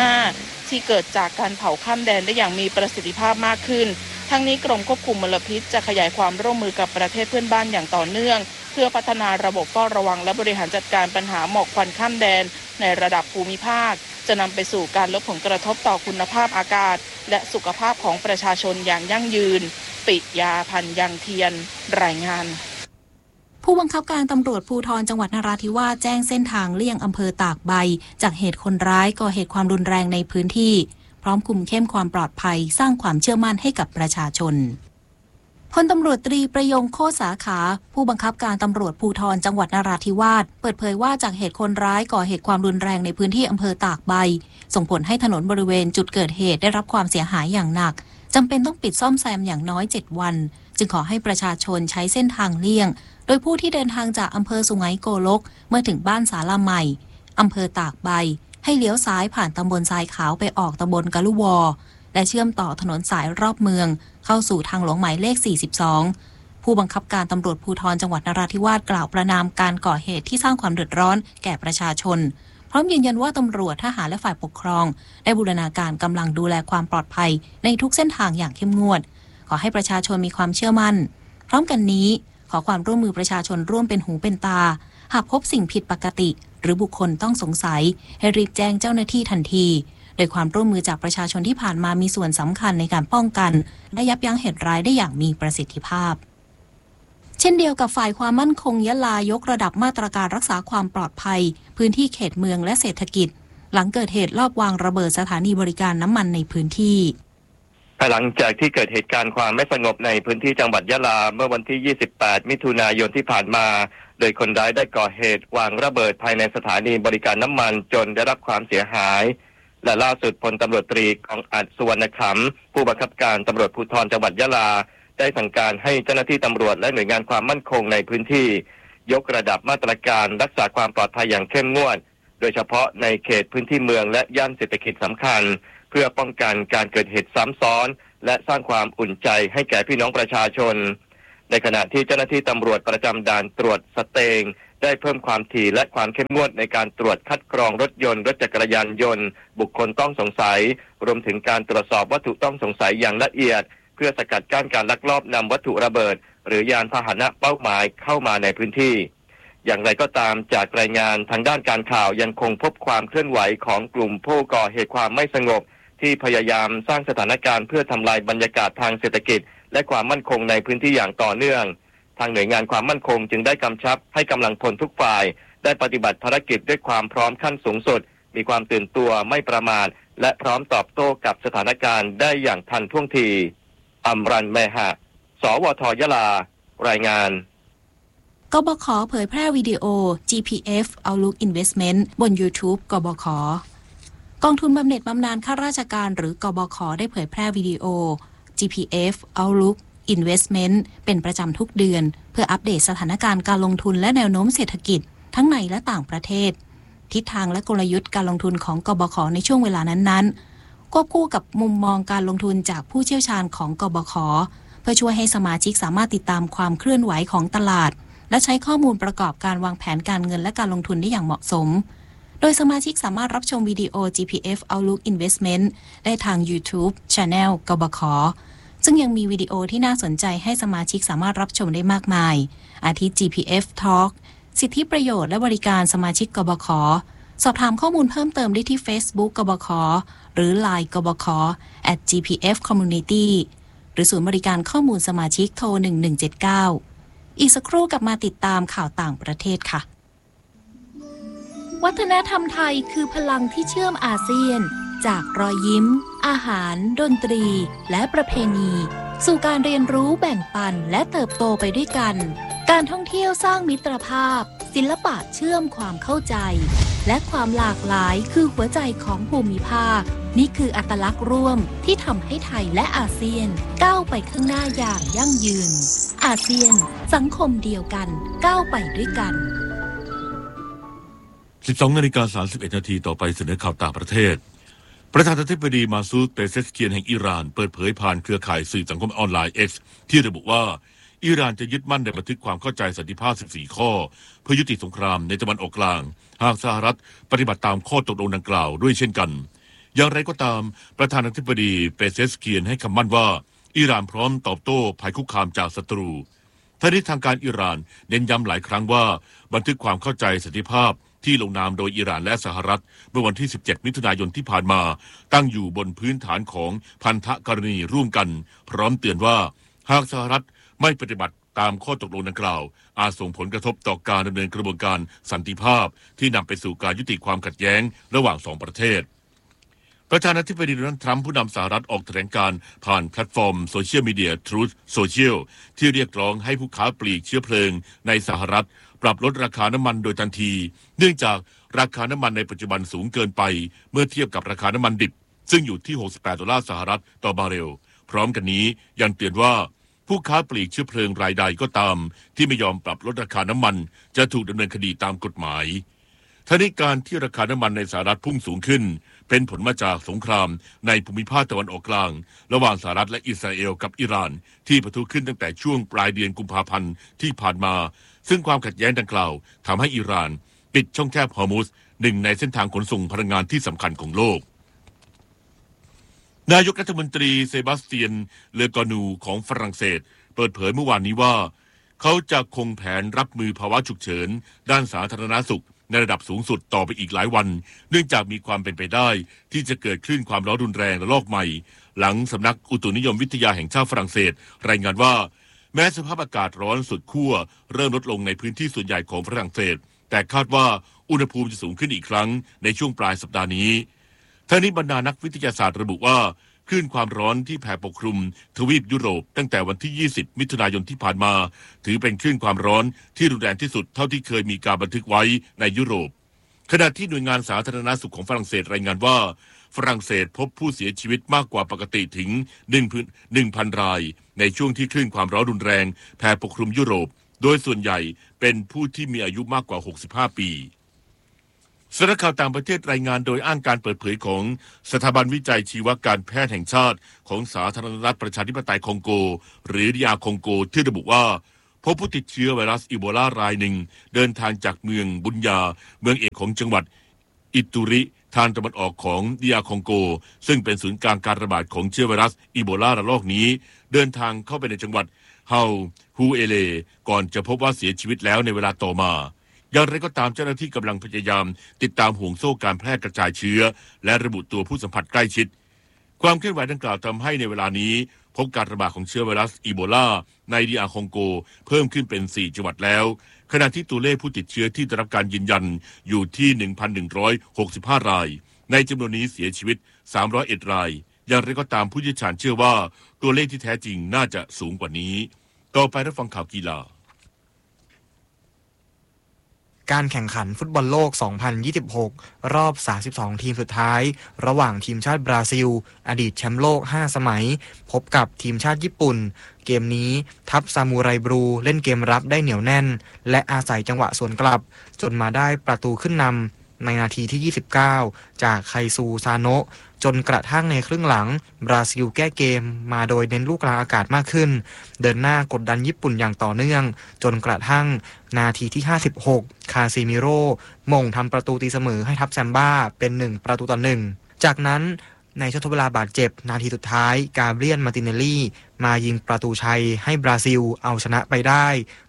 2.5 ที่เกิดจากการเผาข้ามแดนได้อย่างมีประสิทธิภาพมากขึ้นทั้งนี้กรมควบคุมมลพิษจะขยายความร่วมมือกับประเทศเพื่อนบ้านอย่างต่อเนื่องเพื่อพัฒนาระบบเฝ้าระวังและบริหารจัดการปัญหาหมอกควันข้ามแดนในระดับภูมิภาคจะนำไปสู่การลดผลกระทบต่อคุณภาพอากาศและสุขภาพของประชาชนอย่างยั่งยืนปิยาพันธ์ยังเทียนรายงานผู้บังคับการตำรวจภูธรจังหวัดนราธิวาสแจ้งเส้นทางเลี่ยงอำเภอตากใบจากเหตุคนร้ายก่อเหตุความรุนแรงในพื้นที่พร้อมคุมเข้มความปลอดภัยสร้างความเชื่อมั่นให้กับประชาชนพลตำรวจตรีประยงโคสาขาผู้บังคับการตำรวจภูธรจังหวัดนราธิวาสเปิดเผยว่าจากเหตุคนร้ายก่อเหตุความรุนแรงในพื้นที่อำเภอตากใบส่งผลให้ถนนบริเวณจุดเกิดเหตุได้รับความเสียหายอย่างหนักจำเป็นต้องปิดซ่อมแซมอย่างน้อย7วันจึงขอให้ประชาชนใช้เส้นทางเลี่ยงโดยผู้ที่เดินทางจากอำเภอสุไหงโกลกเมื่อถึงบ้านสาลาใหม่อำเภอตากใบให้เลี้ยวซ้ายผ่านตำบลทรายขาวไปออกตำบลกะลุวอและเชื่อมต่อถนนสายรอบเมืองเข้าสู่ทางหลวงหมายเลข42ผู้บังคับการตำรวจภูธรจังหวัดนราธิวาสกล่าวประณามการก่อเหตุที่สร้างความเดือดร้อนแก่ประชาชนพร้อมยืนยันว่าตำรวจทหารและฝ่ายปกครองได้บูรณาการกำลังดูแลความปลอดภัยในทุกเส้นทางอย่างเข้มงวดขอให้ประชาชนมีความเชื่อมั่นพร้อมกันนี้ขอความร่วมมือประชาชนร่วมเป็นหูเป็นตาหากพบสิ่งผิดปกติหรือบุคคลต้องสงสัยให้รีบแจ้งเจ้าหน้าที่ทันทีโดยความร่วมมือจากประชาชนที่ผ่านมามีส่วนสำคัญในการป้องกันและยับยั้งเหตุร้ายได้อย่างมีประสิทธิภาพเช่นเดียวกับฝ่ายความมั่นคงยะลายกระดับมาตรการรักษาความปลอดภัยพื้นที่เขตเมืองและเศรษฐกิจหลังเกิดเหตุลอบวางระเบิดสถานีบริการน้ำมันในพื้นที่ภายหลังจากที่เกิดเหตุการณ์ความไม่สงบในพื้นที่จังหวัดยะลาเมื่อวันที่28มิถุนายนที่ผ่านมาโดยคนร้ายได้ก่อเหตุวางระเบิดภายในสถานีบริการน้ำมันจนได้รับความเสียหายและล่าสุดพลตำรวจตรีกองอัจสุวรรณขำผู้บังคับการตำรวจภูธรจังหวัดยะลาได้สั่งการให้เจ้าหน้าที่ตำรวจและหน่วยงานความมั่นคงในพื้นที่ยกระดับมาตรการรักษาความปลอดภัยอย่างเข้มงวดโดยเฉพาะในเขตพื้นที่เมืองและย่านเศรษฐกิจสำคัญเพื่อป้องกันการเกิดเหตุซ้ำซ้อนและสร้างความอุ่นใจให้แก่พี่น้องประชาชนในขณะที่เจ้าหน้าที่ตำรวจประจำด่านตรวจสเตงได้เพิ่มความถี่และความเข้มงวดในการตรวจคัดกรองรถยนต์รถจักรยานยนต์บุคคลต้องสงสัยรวมถึงการตรวจสอบวัตถุต้องสงสัยอย่างละเอียดเพื่อสกัดกั้นการลักลอบนำวัตถุระเบิดหรือยานพาหนะเป้าหมายเข้ามาในพื้นที่อย่างไรก็ตามจากรายงานทางด้านการข่าวยังคงพบความเคลื่อนไหวของกลุ่มผู้ก่อเหตุความไม่สงบที่พยายามสร้างสถานการณ์เพื่อทำลายบรรยากาศทางเศรษฐกิจและความมั่นคงในพื้นที่อย่างต่อเนื่องทางหน่วยงานความมั่นคงจึงได้กำชับให้กำลังพลทุกฝ่ายได้ปฏิบัติภารกิจด้วยความพร้อมขั้นสูงสุดมีความตื่นตัวไม่ประมาทและพร้อมตอบโต้กับสถานการณ์ได้อย่างทันท่วงทีอำรันแมหะสวทยะลารายงานกบข.เผยแพร่วิดีโอ GPF Outlook Investment บน YouTube กบข.กองทุนบำเหน็จบำนาญข้าราชการหรือกบข.ได้เผยแพร่วิดีโอ GPF Outlook Investment เป็นประจำทุกเดือนเพื่ออัปเดตสถานการณ์การลงทุนและแนวโน้มเศรษฐกิจทั้งในและต่างประเทศทิศทางและกลยุทธ์การลงทุนของกบข.ในช่วงเวลานั้นๆควบคู่กับมุมมองการลงทุนจากผู้เชี่ยวชาญของกบข.เพื่อช่วยให้สมาชิกสามารถติดตามความเคลื่อนไหวของตลาดและใช้ข้อมูลประกอบการวางแผนการเงินและการลงทุนได้อย่างเหมาะสมโดยสมาชิกสามารถรับชมวิดีโอ GPF Outlook Investment ได้ทาง YouTube Channel กบข.ซึ่งยังมีวิดีโอที่น่าสนใจให้สมาชิกสามารถรับชมได้มากมายอาทิ GPF Talk สิทธิประโยชน์และบริการสมาชิกกบข.สอบถามข้อมูลเพิ่มเติมได้ที่ Facebook กบข.หรือ LINE กบข. @GPF Community หรือศูนย์บริการข้อมูลสมาชิกโทร 1179 อีกสักครู่กลับมาติดตามข่าวต่างประเทศค่ะวัฒนธรรมไทยคือพลังที่เชื่อมอาเซียนจากรอยยิ้มอาหารดนตรีและประเพณีสู่การเรียนรู้แบ่งปันและเติบโตไปด้วยกันการท่องเที่ยวสร้างมิตรภาพศิลปะเชื่อมความเข้าใจและความหลากหลายคือหัวใจของภูมิภาคนี่คืออัตลักษณ์ร่วมที่ทำให้ไทยและอาเซียนก้าวไปข้างหน้าอย่างยั่งยืนอาเซียนสังคมเดียวกันก้าวไปด้วยกัน 12:31 นาทีต่อไปเสนอข่าวต่างประเทศประธานาธิบดีมาซูด เปเซสเคียนแห่งอิหร่านเปิดเผยผ่านเครือข่ายสื่อสังคมออนไลน์ X ที่ระบุว่าอิหร่านจะยึดมั่นในบันทึกความเข้าใจสันติภาพ 14 ข้อเพื่อยุติสงครามในตะวันออกกลางหากสหรัฐปฏิบัติตามข้อตกลงดังกล่าวด้วยเช่นกันอย่างไรก็ตามประธานาธิบดีเปเซสเคียนให้คำมั่นว่าอิหร่านพร้อมตอบโต้ภัยคุกคามจากศัตรูทางนี้ทางการอิหร่านเน้นย้ำหลายครั้งว่าบันทึกความเข้าใจสันติภาพที่ลงนามโดยอิหร่านและสหรัฐเมื่อวันที่ 17 มิถุนายนที่ผ่านมาตั้งอยู่บนพื้นฐานของพันธกรณีร่วมกันพร้อมเตือนว่าหากสหรัฐไม่ปฏิบัติตามข้อตกลงดังกล่าวอาจส่งผลกระทบต่อการดำเนินกระบวนการสันติภาพที่นำไปสู่การยุติความขัดแย้งระหว่างสองประเทศประธานาธิบดีโดนัลด์ทรัมป์ผู้นำสหรัฐออกแถลงการผ่านแพลตฟอร์มโซเชียลมีเดีย Truth Social ที่เรียกร้องให้ผู้ค้าปลีกเชื้อเพลิงในสหรัฐปรับลดราคาน้ำมันโดยทันทีเนื่องจากราคาน้ำมันในปัจจุบันสูงเกินไปเมื่อเทียบกับราคาน้ำมันดิบซึ่งอยู่ที่$68ต่อบาร์เรลพร้อมกันนี้ยังเตือนว่าผู้ค้าปลีกเชื้อเพลิงรายใดก็ตามที่ไม่ยอมปรับลดราคาน้ำมันจะถูกดำเนินคดีตามกฎหมายทั้งนี้การที่ราคาน้ำมันในสหรัฐพุ่งสูงขึ้นเป็นผลมาจากสงครามในภูมิภาคตะวันออกกลางระหว่างสหรัฐและอิสราเอลกับอิหร่านที่ปะทุขึ้นตั้งแต่ช่วงปลายเดือนกุมภาพันธ์ที่ผ่านมาซึ่งความขัดแย้งดังกล่าวทำให้อิหร่านปิดช่องแคบฮอร์มุซหนึ่งในเส้นทางขนส่งพลังงานที่สำคัญของโลกนายกรัฐมนตรีเซบาสเตียนเลอกอนูของฝรั่งเศสเปิดเผยเมื่อวานนี้ว่าเขาจะคงแผนรับมือภาวะฉุกเฉินด้านสาธารณสุขในระดับสูงสุดต่อไปอีกหลายวันเนื่องจากมีความเป็นไปได้ที่จะเกิดคลื่นความร้อนรุนแรงระลอกใหม่หลังสำนักอุตุนิยมวิทยาแห่งชาติฝรั่งเศสรายงานว่าแม้สภาพอากาศร้อนสุดขั้วเริ่มลดลงในพื้นที่ส่วนใหญ่ของฝรั่งเศสแต่คาดว่าอุณหภูมิจะสูงขึ้นอีกครั้งในช่วงปลายสัปดาห์นี้ทั้งนี้บรรดานักวิทยาศาสตร์ระบุว่าคลื่นความร้อนที่แผ่ปกคลุมทวีปยุโรปตั้งแต่วันที่ 20 มิถุนายนที่ผ่านมาถือเป็นคลื่นความร้อนที่รุนแรงที่สุดเท่าที่เคยมีการบันทึกไว้ในยุโรปขณะที่หน่วยงานสาธารณสุขของฝรั่งเศสรายงานว่าฝรั่งเศสพบผู้เสียชีวิตมากกว่าปกติถึง 1,000 รายในช่วงที่คลื่นความร้อนรุนแรงแผ่ปกคลุมยุโรปโดยส่วนใหญ่เป็นผู้ที่มีอายุมากกว่า65ปีสำนักข่าวต่างประเทศรายงานโดยอ้างการเปิดเผยของสถาบันวิจัยชีวการแพทย์แห่งชาติของสาธารณรัฐประชาธิปไตยคองโกหรือDRคองโกที่ระบุว่าพบผู้ติดเชื้อไวรัสอีโบลารายหนึ่งเดินทางจากเมืองบุญญาเมืองเอกของจังหวัดอิตุริทางตะวันออกของDRคองโกซึ่งเป็นศูนย์กลางการระบาดของเชื้อไวรัสอีโบลาระลอกนี้เดินทางเข้าไปในจังหวัดเฮาฮูเอเลก่อนจะพบว่าเสียชีวิตแล้วในเวลาต่อมาอย่างไรก็ตามเจ้าหน้าที่กำลังพยายามติดตามห่วงโซ่การแพร่กระจายเชื้อและระบุตัวผู้สัมผัสใกล้ชิดความเคลื่อนไหวดังกล่าวทำให้ในเวลานี้พบการระบาดของเชื้อไวรัสอีโบลาในDRคองโกเพิ่มขึ้นเป็น4จังหวัดแล้วขณะที่ตัวเลขผู้ติดเชื้อที่ได้รับการยืนยันอยู่ที่ 1,165 รายในจำนวนนี้เสียชีวิต301รายอย่างไรก็ตามผู้เชี่ยวชาญเชื่อว่าตัวเลขที่แท้จริงน่าจะสูงกว่านี้ต่อไปรับฟังข่าวกีฬาการแข่งขันฟุตบอลโลก 2026 รอบ 32 ทีมสุดท้ายระหว่างทีมชาติบราซิลอดีตแชมป์โลก 5 สมัยพบกับทีมชาติญี่ปุ่นเกมนี้ทัพซามูไรบลูเล่นเกมรับได้เหนียวแน่นและอาศัยจังหวะสวนกลับจนมาได้ประตูขึ้นนำในนาทีที่ 29 จากไคซูซาโนะจนกระทั่งในครึ่งหลังบราซิลแก้เกมมาโดยเน้นลูกกลางอากาศมากขึ้นเดินหน้ากดดันญี่ปุ่นอย่างต่อเนื่องจนกระทั่งนาทีที่ 56 คาซิมิโร่มงทำประตูตีเสมอให้ทัพแซมบ้าเป็น1-1จากนั้นในช่วงทดเวลาบาดเจ็บนาทีสุดท้ายกาเบรียลมาติเนลลี่มายิงประตูชัยให้บราซิลเอาชนะไปได้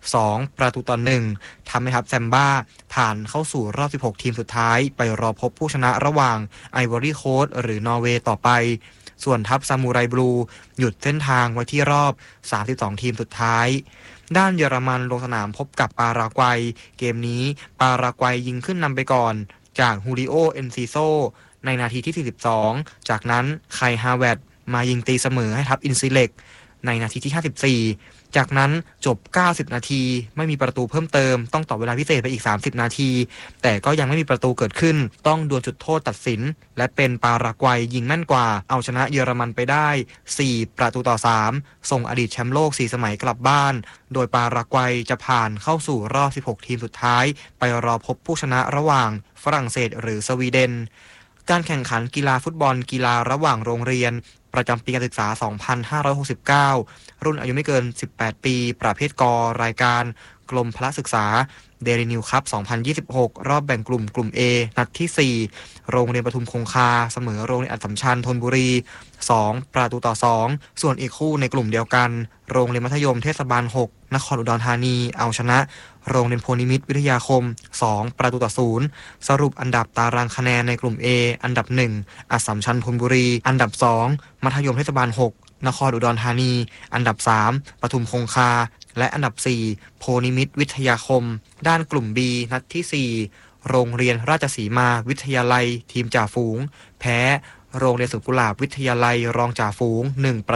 2-1ทำให้ทัพแซมบ้าผ่านเข้าสู่รอบ 16 ทีมสุดท้ายไปรอพบผู้ชนะระหว่างไอวอรี่โคสต์หรือนอร์เวย์ต่อไปส่วนทัพซามูไรบลูหยุดเส้นทางไว้ที่รอบ 32 ทีมสุดท้ายด้านเยอรมันลงสนามพบกับปารากวัยเกมนี้ปารากวัยยิงขึ้นนำไปก่อนจากฮูริโอเอนซิโซในนาทีที่ 42จากนั้นไคฮาเวตมายิงตีเสมอให้ทัพอินซิเล็กในนาทีที่ 54จากนั้นจบ90นาทีไม่มีประตูเพิ่มเติมต้องต่อเวลาพิเศษไปอีก30นาทีแต่ก็ยังไม่มีประตูเกิดขึ้นต้องดวลจุดโทษตัดสินและเป็นปารากวัยยิงแม่นกว่าเอาชนะเยอรมันไปได้4-3ส่งอดีตแชมป์โลก4สมัยกลับบ้านโดยปารากวัยจะผ่านเข้าสู่รอบ16ทีมสุดท้ายไปรอพบผู้ชนะระหว่างฝรั่งเศสหรือสวีเดนการแข่งขันกีฬาฟุตบอลกีฬาระหว่างโรงเรียนประจำปีการศึกษา 2569 รุ่นอายุไม่เกิน 18 ปีประเภทกรายการกรมพละศึกษาเดลินิวคัพ 2026 รอบแบ่งกลุ่ม A นัดที่ 4 โรงเรียนปทุมคงคาเสมอโรงเรียนอัสสัมชัญธนบุรี2-2ส่วนอีกคู่ในกลุ่มเดียวกันโรงเรียนมัธยมเทศบาล 6 นครอุดรธานีเอาชนะโรงเรียนโพนิมิตรวิทยาคม2-0สรุปอันดับตารางคะแนนในกลุ่ม A อันดับ 1 อัสสัมชัญธนบุรีอันดับ 2 มัธยมเทศบาล 6 นครอุดรธานีอันดับ 3 ปทุมคงคาและอันดับ 4 โพนิมิตรวิทยาคมด้านกลุ่ม B นัดที่ 4 โรงเรียนราชสีมาวิทยาลัยทีมจ่าฝูงแพ้โรงเรียนสวนกุหลาบวิทยาลัยรองจ่าฝูง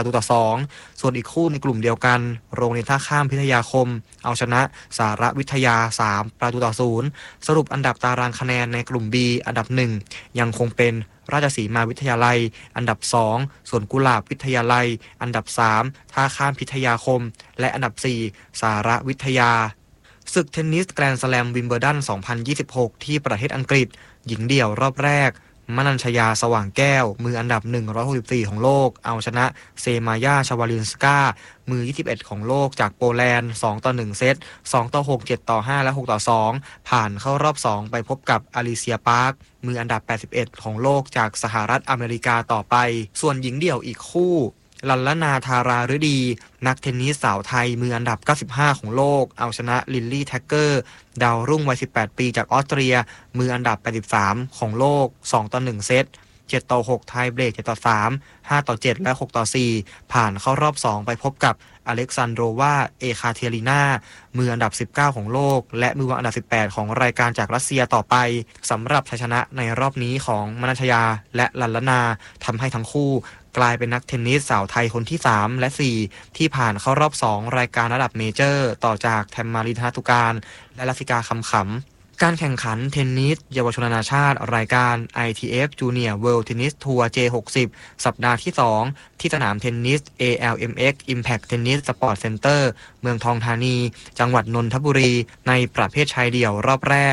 1-2ส่วนอีกคู่ในกลุ่มเดียวกันโรงเรียนท่าข้ามพิทยาคมเอาชนะสารวิทยา3-0สรุปอันดับตารางคะแนนในกลุ่ม B อันดับ 1ยังคงเป็นราชสีมาวิทยาลัยอันดับ 2 สวนกุหลาบวิทยาลัยอันดับ 3 ท่าข้ามพิทยาคมและอันดับ 4 สารวิทยาศึกเทนนิสแกรนด์สแลมวิมเบิลดัน 2026 ที่ประเทศอังกฤษหญิงเดี่ยวรอบแรกมนัญชยาสว่างแก้วมืออันดับ164ของโลกเอาชนะเซมายาชวาลินสกามือ21ของโลกจากโปแลนด์2-1เซต2-6 7-5และ6-2ผ่านเข้ารอบ2ไปพบกับอลิเซียปาร์คมืออันดับ81ของโลกจากสหรัฐอเมริกาต่อไปส่วนหญิงเดี่ยวอีกคู่ลัลลนาธาราฤดีนักเทนนิสสาวไทยมืออันดับ95ของโลกเอาชนะลิลลี่แท็กเกอร์ดาวรุ่งวัย18ปีจากออสเตรียมืออันดับ83ของโลก2-1เซต7-6ไทยเบรก7-3 5-7และ6-4ผ่านเข้ารอบ2ไปพบกับอเล็กซานโดรวาเอคาเทรินามืออันดับ19ของโลกและมือวางอันดับ18ของรายการจากรัสเซียต่อไปสำหรับชัยชนะในรอบนี้ของมนัญชยาและลัลลนาทำให้ทั้งคู่กลายเป็นนักเทนนิสสาวไทยคนที่3และ4ที่ผ่านเข้ารอบ2รายการระดับเมเจอร์ต่อจากแทมมาริน ธนตุการและลักษิกาคำขำการแข่งขันเทนนิสเยาวชนนานาชาติรายการ ITF Junior World Tennis Tour J60 สัปดาห์ที่2ที่สนามเทนนิส ALMX Impact Tennis Sport Center เมืองทองธานีจังหวัดนนทบุรีในประเภทชายเดี่ยวรอบแรก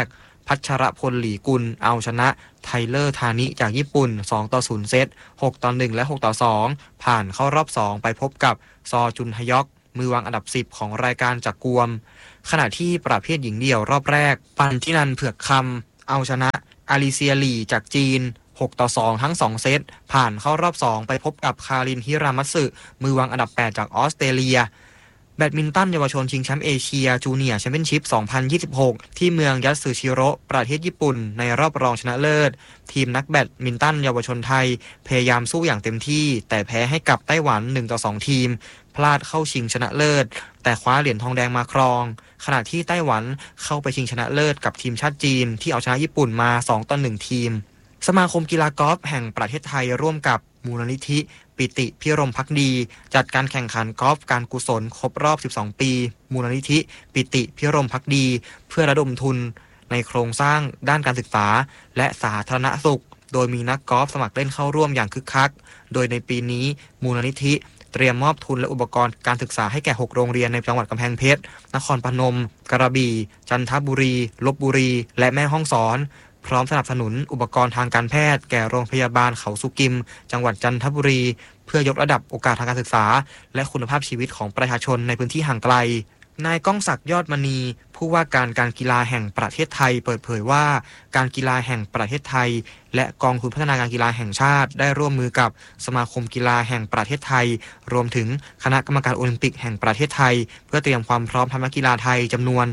พัชรพลหลีกุลเอาชนะไทเลอร์ธานิจากญี่ปุ่น2-0เซต6-1และ6-2ผ่านเข้ารอบ2ไปพบกับซอจุนฮยอกมือวางอันดับ10ของรายการจากกวมขณะที่ประเภทหญิงเดี่ยวรอบแรกปันธินันท์เผือกคำเอาชนะอาริเซียหลี่จากจีน6-2ทั้ง2เซตผ่านเข้ารอบ2ไปพบกับคารินฮิรามัตสึมือวางอันดับ8จากออสเตรเลียแบดมินตันเยาวชนชิงแชมป์เอเชียจูเนียร์แชมเปี้ยนชิพ2026ที่เมืองยัตสึชิโร่ประเทศญี่ปุ่นในรอบรองชนะเลิศทีมนักแบดมินตันเยาวชนไทยพยายามสู้อย่างเต็มที่แต่แพ้ให้กับไต้หวัน 1-2 ทีมพลาดเข้าชิงชนะเลิศแต่คว้าเหรียญทองแดงมาครองขณะที่ไต้หวันเข้าไปชิงชนะเลิศกับทีมชาติจีนที่เอาชนะญี่ปุ่นมา 2-1 ทีมสมาคมกีฬากอล์ฟแห่งประเทศไทยร่วมกับมูลนิธิปิติพิรมภักดีจัดการแข่งขันกอล์ฟการกุศลครบรอบ12ปีมูลนิธิปิติพิรมภักดีเพื่อระดมทุนในโครงสร้างด้านการศึกษาและสาธารณสุขโดยมีนักกอล์ฟสมัครเล่นเข้าร่วมอย่างคึกคักโดยในปีนี้มูลนิธิเตรียมมอบทุนและอุปกรณ์การศึกษาให้แก่6โรงเรียนในจังหวัดกำแพงเพชรนครพนมกระบี่จันทบุรีลพบุรีและแม่ฮ่องสอนพร้อมสนับสนุนอุปกรณ์ทางการแพทย์แก่โรงพยาบาลเขาสุกิมจังหวัดจันทบุรีเพื่อยกระดับโอกาสทางการศึกษาและคุณภาพชีวิตของประชาชนในพื้นที่ห่างไกลนายก้องศักดิ์ยอดมณีผู้ว่าการกีฬาแห่งประเทศไทยเปิดเผยว่าการกีฬาแห่งประเทศไทยและกองทุนพัฒนาการกีฬาแห่งชาติได้ร่วมมือกับสมาคมกีฬาแห่งประเทศไทยรวมถึงคณะกรรมการโอลิมปิกแห่งประเทศไทยเพื่อเตรียมความพร้อมทำนักกีฬาไทยจำนวน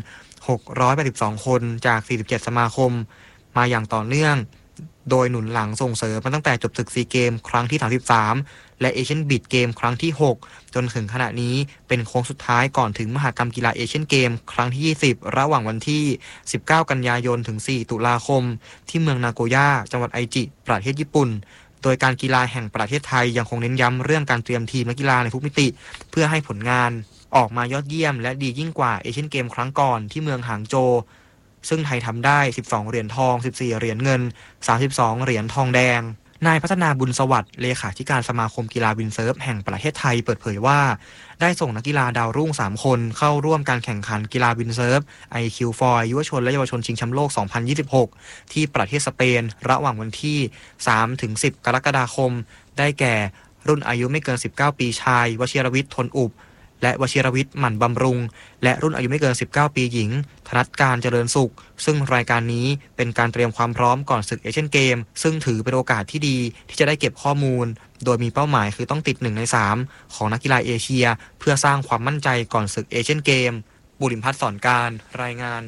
682คนจาก47สมาคมมาอย่างต่อเนื่องโดยหนุนหลังส่งเสริมมาตั้งแต่จบศึกซีเกมครั้งที่33และเอเชียนบีดเกมครั้งที่6จนถึงขณะนี้เป็นโค้งสุดท้ายก่อนถึงมหกรรมกีฬาเอเชียนเกมครั้งที่20ระหว่างวันที่19กันยายนถึง4ตุลาคมที่เมืองนาโกย่าจังหวัดไอจิประเทศญี่ปุ่นโดยการกีฬาแห่งประเทศไทยยังคงเน้นย้ำเรื่องการเตรียมทีมนักกีฬาในทุกมิติเพื่อให้ผลงานออกมายอดเยี่ยมและดียิ่งกว่าเอเชียนเกมครั้งก่อนที่เมืองหางโจวซึ่งไทยทำได้12เหรียญทอง14เหรียญเงิน32เหรียญทองแดงนายพัฒนาบุญสวัสดิ์เลขาธิการสมาคมกีฬาวินเซิร์ฟแห่งประเทศไทยเปิดเผยว่าได้ส่งนักกีฬาดาวรุ่ง3คนเข้าร่วมการแข่งขันกีฬาวินเซิร์ฟ IQ Foil ยุวชนและเยาวชนชิงแชมป์โลก2026ที่ประเทศสเปนระหว่างวันที่ 3-10 กรกฎาคมได้แก่รุ่นอายุไม่เกิน19ปีชายวชิรวิทย์ทนอุบและวชิรวิทย์หมั่นบำรุงและรุ่นอายุไม่เกิน19ปีหญิงธนัทการเจริญสุขซึ่งรายการนี้เป็นการเตรียมความพร้อมก่อนศึกเอเชียนเกมซึ่งถือเป็นโอกาสที่ดีที่จะได้เก็บข้อมูลโดยมีเป้าหมายคือต้องติด1ใน3ของนักกีฬาเอเชียเพื่อสร้างความมั่นใจก่อนศึกเอเชียนเกมบุริมพัฒน์สอนการรายงาน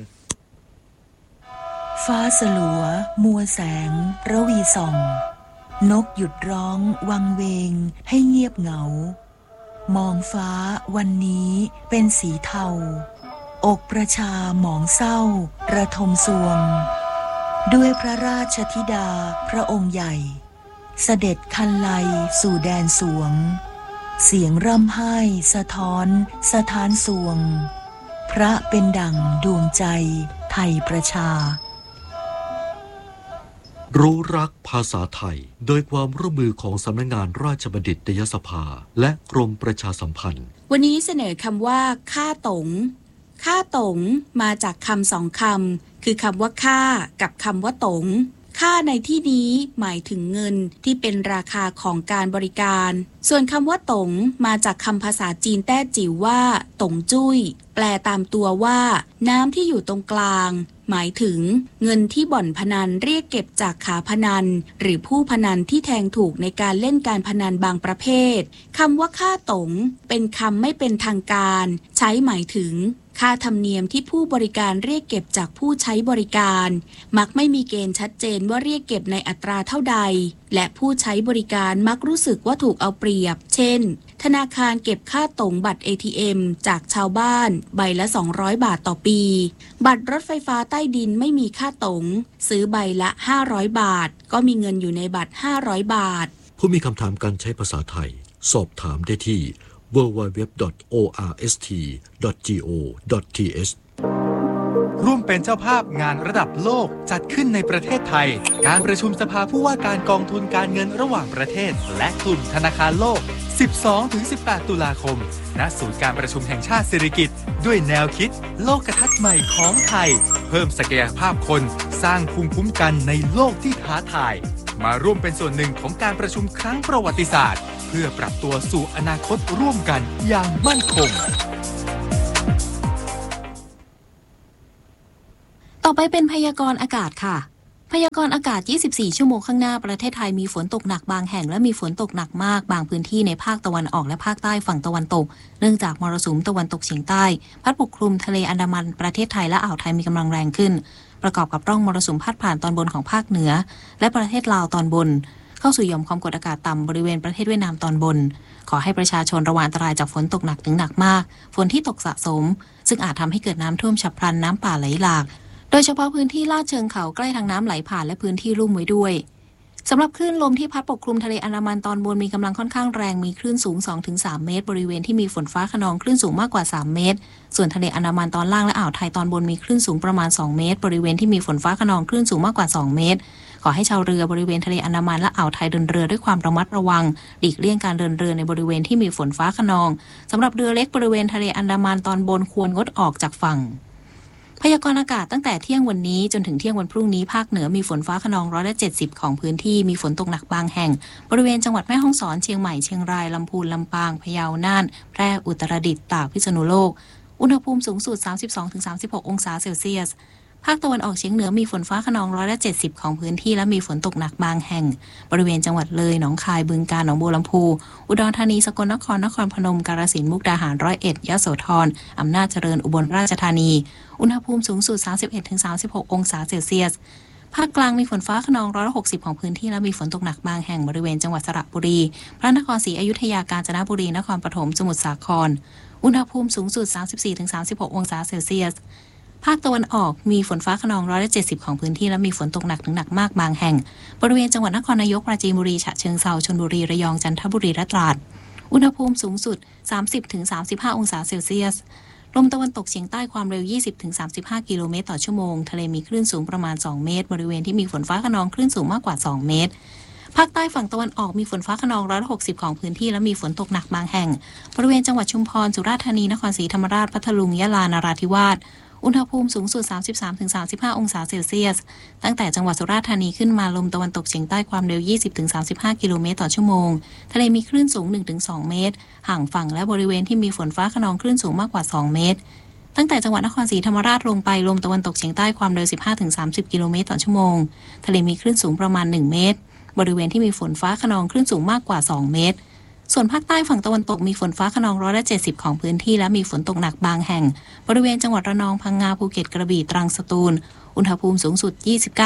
ฟ้าสลัวมัวแสงระวีส่องนกหยุดร้องวังเวงให้เงียบเหงามองฟ้าวันนี้เป็นสีเทาอกประชาหมองเศร้าระทมสวงด้วยพระราชธิดาพระองค์ใหญ่เสด็จคันไลสู่แดนสวงเสียงร่ำไห้สะท้อนสถานสวงพระเป็นดั่งดวงใจไทยประชารู้รักภาษาไทยโดยความร่วมมือของสำนักงานราชบัณฑิตยสภาและกรมประชาสัมพันธ์วันนี้เสนอคำว่าค่าตงค่าตงมาจากคำ2คำคือคำว่าค่ากับคำว่าตงค่าในที่นี้หมายถึงเงินที่เป็นราคาของการบริการส่วนคำว่าตงมาจากคำภาษาจีนแต้จิ๋วว่าตงจุ้ยแปลตามตัวว่าน้ำที่อยู่ตรงกลางหมายถึงเงินที่บ่อนพนันเรียกเก็บจากขาพนันหรือผู้พนันที่แทงถูกในการเล่นการพนันบางประเภทคำว่าค่าตงเป็นคำไม่เป็นทางการใช้หมายถึงค่าธรรมเนียมที่ผู้บริการเรียกเก็บจากผู้ใช้บริการมักไม่มีเกณฑ์ชัดเจนว่าเรียกเก็บในอัตราเท่าใดและผู้ใช้บริการมักรู้สึกว่าถูกเอาเปรียบเช่นธนาคารเก็บค่าตงบัตร ATM จากชาวบ้านใบละ200 บาทต่อปีบัตรรถไฟฟ้าใต้ดินไม่มีค่าตงซื้อใบละ500 บาทก็มีเงินอยู่ในบัตร500 บาทผู้มีคำถามการใช้ภาษาไทยสอบถามได้ที่ www.orst.go.th ร่วมเป็นเจ้าภาพงานระดับโลกจัดขึ้นในประเทศไทยการประชุมสภาผู้ว่าการกองทุนการเงินระหว่างประเทศและกลุ่มธนาคารโลก 12-18 ตุลาคมณศูนย์การประชุมแห่งชาติสิริกิติ์ด้วยแนวคิดโลกทัศน์ใหม่ของไทยเพิ่มศักยภาพคนสร้างภูมิคุ้มกันในโลกที่ท้าทายมาร่วมเป็นส่วนหนึ่งของการประชุมครั้งประวัติศาสตร์เพื่อปรับตัวสู่อนาคตร่วมกันอย่างมั่นคงต่อไปเป็นพยากรณ์อากาศค่ะพยากรณ์อากาศ 24 ชั่วโมงข้างหน้าประเทศไทยมีฝนตกหนักบางแห่งและมีฝนตกหนักมากบางพื้นที่ในภาคตะวันออกและภาคใต้ฝั่งตะวันตกเนื่องจากมรสุมตะวันตกเฉียงใต้พัดปกคลุมทะเลอันดามันประเทศไทยและอ่าวไทยมีกำลังแรงขึ้นประกอบกับร่องมรสุมพัดผ่านตอนบนของภาคเหนือและประเทศลาวตอนบนเข้าสู่หย่อมความกดอากาศต่ำบริเวณประเทศเวียดนามตอนบนขอให้ประชาชนระวังอันตรายจากฝนตกหนักถึงหนักมากฝนที่ตกสะสมซึ่งอาจทำให้เกิดน้ำท่วมฉับพลันน้ำป่าไหลหลากโดยเฉพาะพื้นที่ลาดเชิงเขาใกล้ทางน้ำไหลผ่านและพื้นที่ลุ่มไว้ด้วยสำหรับคลื่นลมที่พัดปกคลุมทะเลอันดามันตอนบนมีกำลังค่อนข้างแรงมีคลื่นสูง 2-3 เมตรบริเวณที่มีฝนฟ้าคะนองคลื่นสูงมากกว่า3เมตรส่วนทะเลอันดามันตอนล่างและอ่าวไทยตอนบนมีคลื่นสูงประมาณ2เมตรบริเวณที่มีฝนฟ้าคะนองคลื่นสูงมากกว่า2เมตรขอให้ชาวเรือบริเวณทะเลอันดามันและอ่าวไทยเดินเรือด้วยความระมัดระวังหลีกเลี่ยงการเดินเรือในบริเวณที่มีฝนฟ้าคะนองสำหรับเรือเล็กบริเวณทะเลอันดามันตอนบนควรงดออกจากฝั่งพยากรณ์อากาศตั้งแต่เที่ยงวันนี้จนถึงเที่ยงวันพรุ่งนี้ภาคเหนือมีฝนฟ้าคะนอง170ของพื้นที่มีฝนตกหนักบางแห่งบริเวณจังหวัดแม่ฮ่องสอนเชียงใหม่เชียงรายลำพูนลำปางพะเยาน่านแพร่อุตรดิตถ์ตากพิษณุโลกอุณหภูมิสูงสุด 32-36 องศาเซลเซียสภาคตะวันออกเฉียงเหนือมีฝนฟ้าคะนอง170ของพื้นที่และมีฝนตกหนักบางแห่งบริเวณจังหวัดเลยหนองคายบึงกาฬหนองบัวลำพูอุดรธานีสกลนครนครพนมกาฬสินธุ์มุกดาหาร101ยโสธรอำนาจเจริญอุบลราชธานีอุณหภูมิสูงสุด 31-36 องศาเซลเซียสภาคกลางมีฝนฟ้าคะนอง160ของพื้นที่และมีฝนตกหนักบางแห่งบริเวณจังหวัดสระบุรีพระนครศรีอยุธยากาญจนบุรีนครปฐมสมุทรสาครอุณหภูมิสูงสุด 34-36 องศาเซลเซียสภาคตะวันออกมีฝนฟ้าคะนอง170ของพื้นที่และมีฝนตกหนักถึงหนักมากบางแห่งบริเวณจังหวัดนครนายกปราจีนบุรีฉะเชิงเทราชลบุรีระยองจันทบุรีและตราดอุณหภูมิสูงสุด 30-35 องศาเซลเซียสลมตะวันตกเฉียงใต้ความเร็ว 20-35 กิโลเมตรต่อชั่วโมงทะเลมีคลื่นสูงประมาณ2เมตรบริเวณที่มีฝนฟ้าคะนองคลื่นสูงมากกว่า2เมตรภาคใต้ฝั่งตะวันออกมีฝนฟ้าคะนอง160ของพื้นที่และมีฝนตกหนักบางแห่งบริเวณจังหวัดชุมพรสุราษฎร์ธานีนครศรีธรรมราชพัทลุงยะลานราธิวาสอุณหภูมิสูงสุด 33-35 องศาเซลเซียสตั้งแต่จังหวัดสุราษฎร์ธานีขึ้นมาลมตะวันตกเฉียงใต้ความเร็ว 20-35 กิโลเมตรต่อชั่วโมงทะเลมีคลื่นสูง 1-2 เมตรห่างฝั่งและบริเวณที่มีฝนฟ้าคะนองคลื่นสูงมากกว่า2เมตรตั้งแต่จังหวัดนครศรีธรรมราชลงไปลมตะวันตกเฉียงใต้ความเร็ว 15-30 กิโลเมตรต่อชั่วโมงทะเลมีคลื่นสูงประมาณ1เมตรบริเวณที่มีฝนฟ้าคะนองคลื่นสูงมากกว่า2เมตรส่วนภาคใต้ฝั่งตะวันตกมีฝนฟ้าคะนอง170ของพื้นที่และมีฝนตกหนักบางแห่งบริเวณจังหวัดระนองพังงาภูเก็ตกระบี่ตรังสตูลอุณหภูมิสูงสุด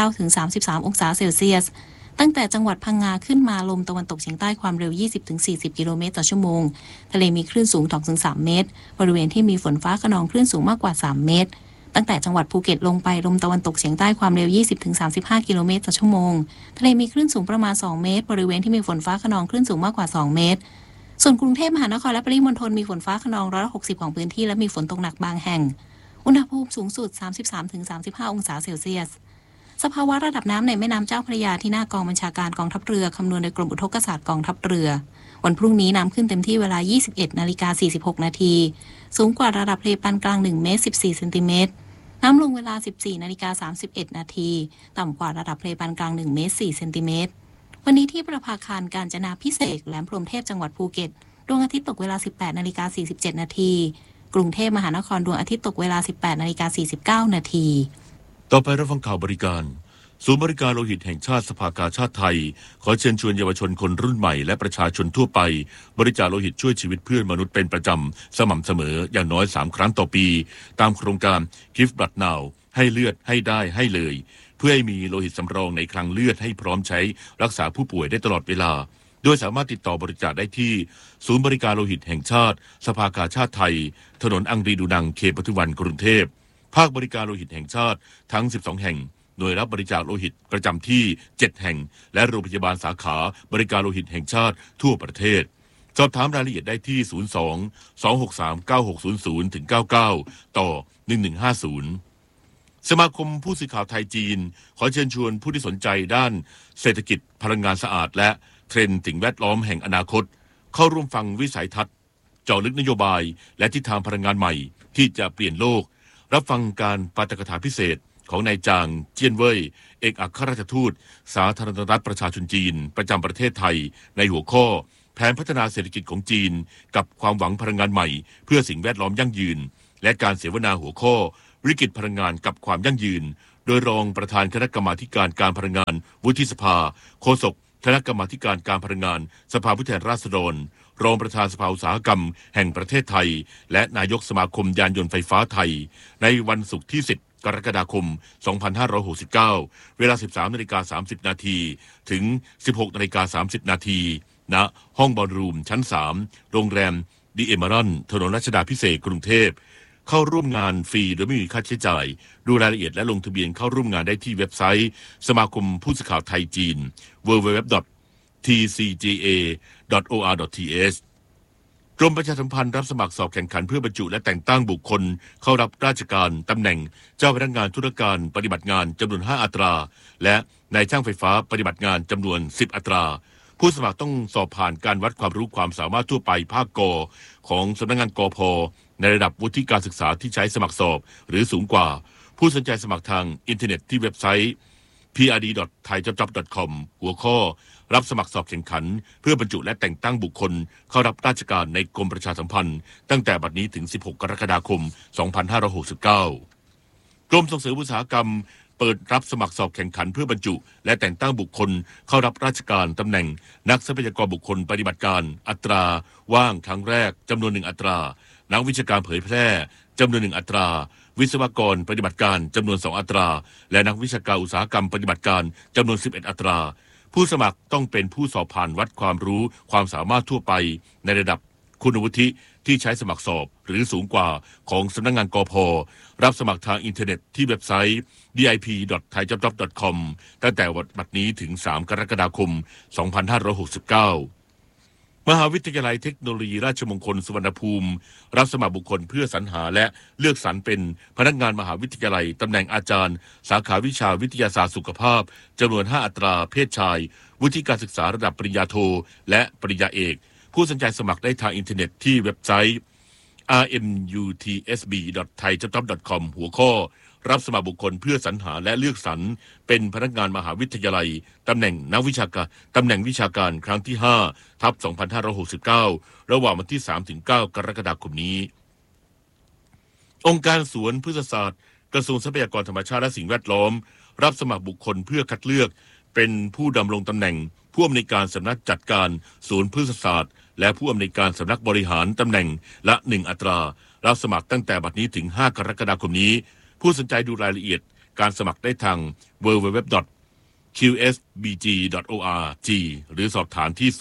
29-33 องศาเซลเซียสตั้งแต่จังหวัดพังงาขึ้นมาลมตะวันตกเฉียงใต้ความเร็ว 20-40 กิโลเมตรต่อชั่วโมงทะเลมีคลื่นสูง 2-3 เมตรบริเวณที่มีฝนฟ้าคะนองคลื่นสูงมากกว่า3เมตรตั้งแต่จังหวัดภูเก็ตลงไปลมตะวันตกเฉียงใต้ความเร็ว 20-35 กิโลเมตรต่อชั่วโมงทะเลมีคลื่นสูงประมาณ2เมตรบริเวณที่มีฝนฟ้าคะนองคลื่นสูงมากกว่า2เมตรส่วนกรุงเทพมหานครและปริมณฑลมีฝนฟ้าคะนอง160ของพื้นที่และมีฝนตกหนักบางแห่งอุณหภูมิสูงสุด 33-35 องศาเซลเซียสสภาวะระดับน้ำในแม่น้ำเจ้าพระยาที่หน้ากองบัญชาการกองทัพเรือคำนวณโดยกรมอุทกศาสตร์กองทัพเรือวันพรุ่งนี้น้ำขึ้นเต็มที่เวลา 21:46 นาทีสูงกว่าระดับทะเลปานกลาง1เมตร14เซนติเมตรน้ำลงเวลา 14:31 นาทีต่ำกว่าระดับทะเลปานกลาง1เมตร4เซนติเมตรวันนี้ที่ประภาคารกาญจนาภิเษกแหลมพรหมเทพจังหวัดภูเก็ตดวงอาทิตย์ตกเวลา 18:47 นาทีกรุงเทพมหานครดวงอาทิตย์ตกเวลา 18:49 นาทีต่อไปรับฟังข่าวบริการศูนย์บริการโลหิตแห่งชาติสภากาชาติไทยขอเชิญชวนเยาวชนคนรุ่นใหม่และประชาชนทั่วไปบริจาคโลหิตช่วยชีวิตเพื่อนมนุษย์เป็นประจำสม่ำเสมออย่างน้อย3ครั้งต่อปีตามโครงการ Give Blood Now ให้เลือดให้ได้ให้เลยเพื่อให้มีโลหิตสำรองในคลังเลือดให้พร้อมใช้รักษาผู้ป่วยได้ตลอดเวลาโดยสามารถติดต่อบริจาคได้ที่ศูนย์บริการโลหิตแห่งชาติสภากาชาติไทยถนนอังรีดูนังเขตปทุมวันกรุงเทพภาคบริการโลหิตแห่งชาติทั้ง12แห่งหน่วยรับบริจาคโลหิตประจำที่7แห่งและโรงพยาบาลสาขาบริการโลหิตแห่งชาติทั่วประเทศสอบถามรายละเอียดได้ที่02-263-9600-99ต่อ1150สมาคมผู้สื่อข่าวไทยจีนขอเชิญชวนผู้ที่สนใจด้านเศรษฐกิจพลังงานสะอาดและเทรนด์สิ่งแวดล้อมแห่งอนาคตเข้าร่วมฟังวิสัยทัศน์เจาะลึกนโยบายและทิศทางพลังงานใหม่ที่จะเปลี่ยนโลกรับฟังการปาฐกถาพิเศษของนายจางเจี้ยนเว่ยเอกอัครราชทูตสาธารณรัฐประชาชนจีนประจำประเทศไทยในหัวข้อแผนพัฒนาเศรษฐกิจของจีนกับความหวังพลังงานใหม่เพื่อสิ่งแวดล้อมยั่งยืนและการเสวนาหัวข้อวิกฤตพลังงานกับความยั่งยืนโดยรองประธานคณะกรรมาการการพลังงานวุฒิสภาโฆษกคณะกรรมาการการพลังงานสภาผู้แทนราษฎรรองประธานสภาอุตสาหกรรมแห่งประเทศไทยและนายกสมาคมยานยนต์ไฟฟ้าไทยในวันศุกร์ที่10กรกฎาคม2569เวลา 13:30 นาทีถึง 16:30 นาทีณห้องบอลรูมชั้น3โรงแรมดีเอมารันถนนรัชดาภิเษกกรุงเทพเข้าร่วมงานฟรีโดยไม่มีค่าใช้จ่ายดูรายละเอียดและลงทะเบียนเข้าร่วมงานได้ที่เว็บไซต์สมาคมผู้สื่อข่าวไทยจีน www.tcga.or.th กรมประชาสัมพันธ์รับสมัครสอบแข่งขันเพื่อบรรจุและแต่งตั้งบุคคลเข้ารับราชการตำแหน่งเจ้าพนักงานธุรการปฏิบัติงานจำนวน5อัตราและนายช่างไฟฟ้าปฏิบัติงานจำนวน10อัตราผู้สมัครต้องสอบผ่านการวัดความรู้ความสามารถทั่วไปภาคกของสำนักงานกพ.ในระดับวุฒิการศึกษาที่ใช้สมัครสอบหรือสูงกว่าผู้สนใจสมัครทางอินเทอร์เน็ตที่เว็บไซต์ prd.thaijob.com หัวข้อรับสมัครสอบแข่งขันเพื่อบรรจุและแต่งตั้งบุคคลเข้ารับราชการในกรมประชาสัมพันธ์ตั้งแต่บัดนี้ถึง16กรกฎาคม2569กรมส่งเสริมอุตสาหกรรมเปิดรับสมัครสอบแข่งขันเพื่อบรรจุและแต่งตั้งบุคคลเข้ารับราชการตำแหน่งนักทรัพยากรบุคคลปฏิบัติการอัตราว่างครั้งแรกจำนวน1อัตรานักวิชาการเผยแพร่จำนวน1อัตราวิศวกรปฏิบัติการจำนวน2อัตราและนักวิชาการอุตสาหกรรมปฏิบัติการจำนวน11อัตราผู้สมัครต้องเป็นผู้สอบผ่านวัดความรู้ความสามารถทั่วไปในระดับคุณวุฒิที่ใช้สมัครสอบหรือสูงกว่าของสำนักงานกพ.รับสมัครทางอินเทอร์เน็ตที่เว็บไซต์ dip.thaijob.com ตั้งแต่บัดนี้ถึง3กรกฎาคม2569มหาวิทยาลัยเทคโนโลยีราชมงคลสุวรรณภูมิรับสมัครบุคคลเพื่อสรรหาและเลือกสรรเป็นพนักงานมหาวิทยาลัยตำแหน่งอาจารย์สาขาวิชาวิทยาศาสตร์สุขภาพจำนวน5อัตราเพศชายวุฒิการศึกษาระดับปริญญาโทและปริญญาเอกผู้สนใจสมัครได้ทางอินเทอร์เน็ตที่เว็บไซต์ rmutsb.thaijob.com หัวข้อรับสมัครบุคคลเพื่อสรรหาและเลือกสรรเป็นพนักงานมหาวิทยาลัยตำแหน่งนักวิชาการตำแหน่งวิชาการครั้งที่5/2569ระหว่างวันที่ 3-9 กรกฎาคมนี้องค์การสวนพฤกษศาสตร์กระทรวงทรัพยากรธรรมชาติและสิ่งแวดล้อมรับสมัครบุคคลเพื่อคัดเลือกเป็นผู้ดำรงตำแหน่งผู้อำนวยการสำนักจัดการสวนพฤกษศาสตร์และผู้อำนวยการสำนักบริหารตำแหน่งละ1อัตรารับสมัครตั้งแต่บัดนี้ถึง5กรกฎาคมนี้ผู้สนใจดูรายละเอียดการสมัครได้ทาง www.qsbg.org หรือสอบถามที่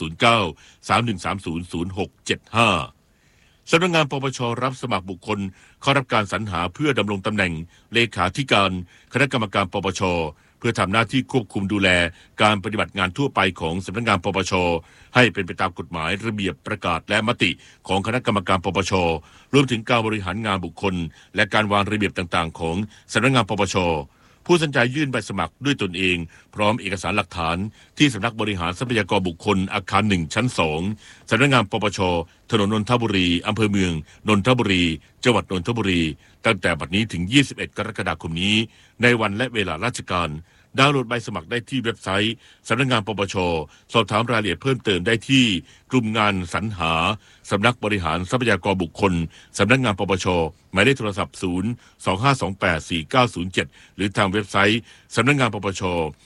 09-3130-0675 สำนักงานปปช.รับสมัครบุคคลเข้ารับการสรรหาเพื่อดำรงตำแหน่งเลขาธิการคณะกรรมการปปช.เพื่อทำหน้าที่ควบคุมดูแลการปฏิบัติงานทั่วไปของสำนักงานปปช.ให้เป็นไปตามกฎหมายระเบียบประกาศและมติของคณะกรรมการปปช.รวมถึงการบริหารงานบุคคลและการวางระเบียบต่างๆของสำนักงานปปช.ผู้สนใจยื่นใบสมัครด้วยตนเองพร้อมเอกสารหลักฐานที่สำนักบริหารทรัพยากรบุคคลอาคาร1ชั้น2สำนักงานปปช.ถนนนนทบุรีอำเภอเมืองนนทบุรีจังหวัดนนทบุรีตั้งแต่บัดนี้ถึง21กรกฎาคมนี้ในวันและเวลาราชการดาวน์โหลดใบสมัครได้ที่เว็บไซต์สำนักงานปปช.สอบถามรายละเอียดเพิ่มเติมได้ที่กลุ่มงานสรรหาสำนักบริหารทรัพยากรบุคคลสำนักงานปปช.หมายเลขโทรศัพท์025284907หรือทางเว็บไซต์สำนักงานปปช.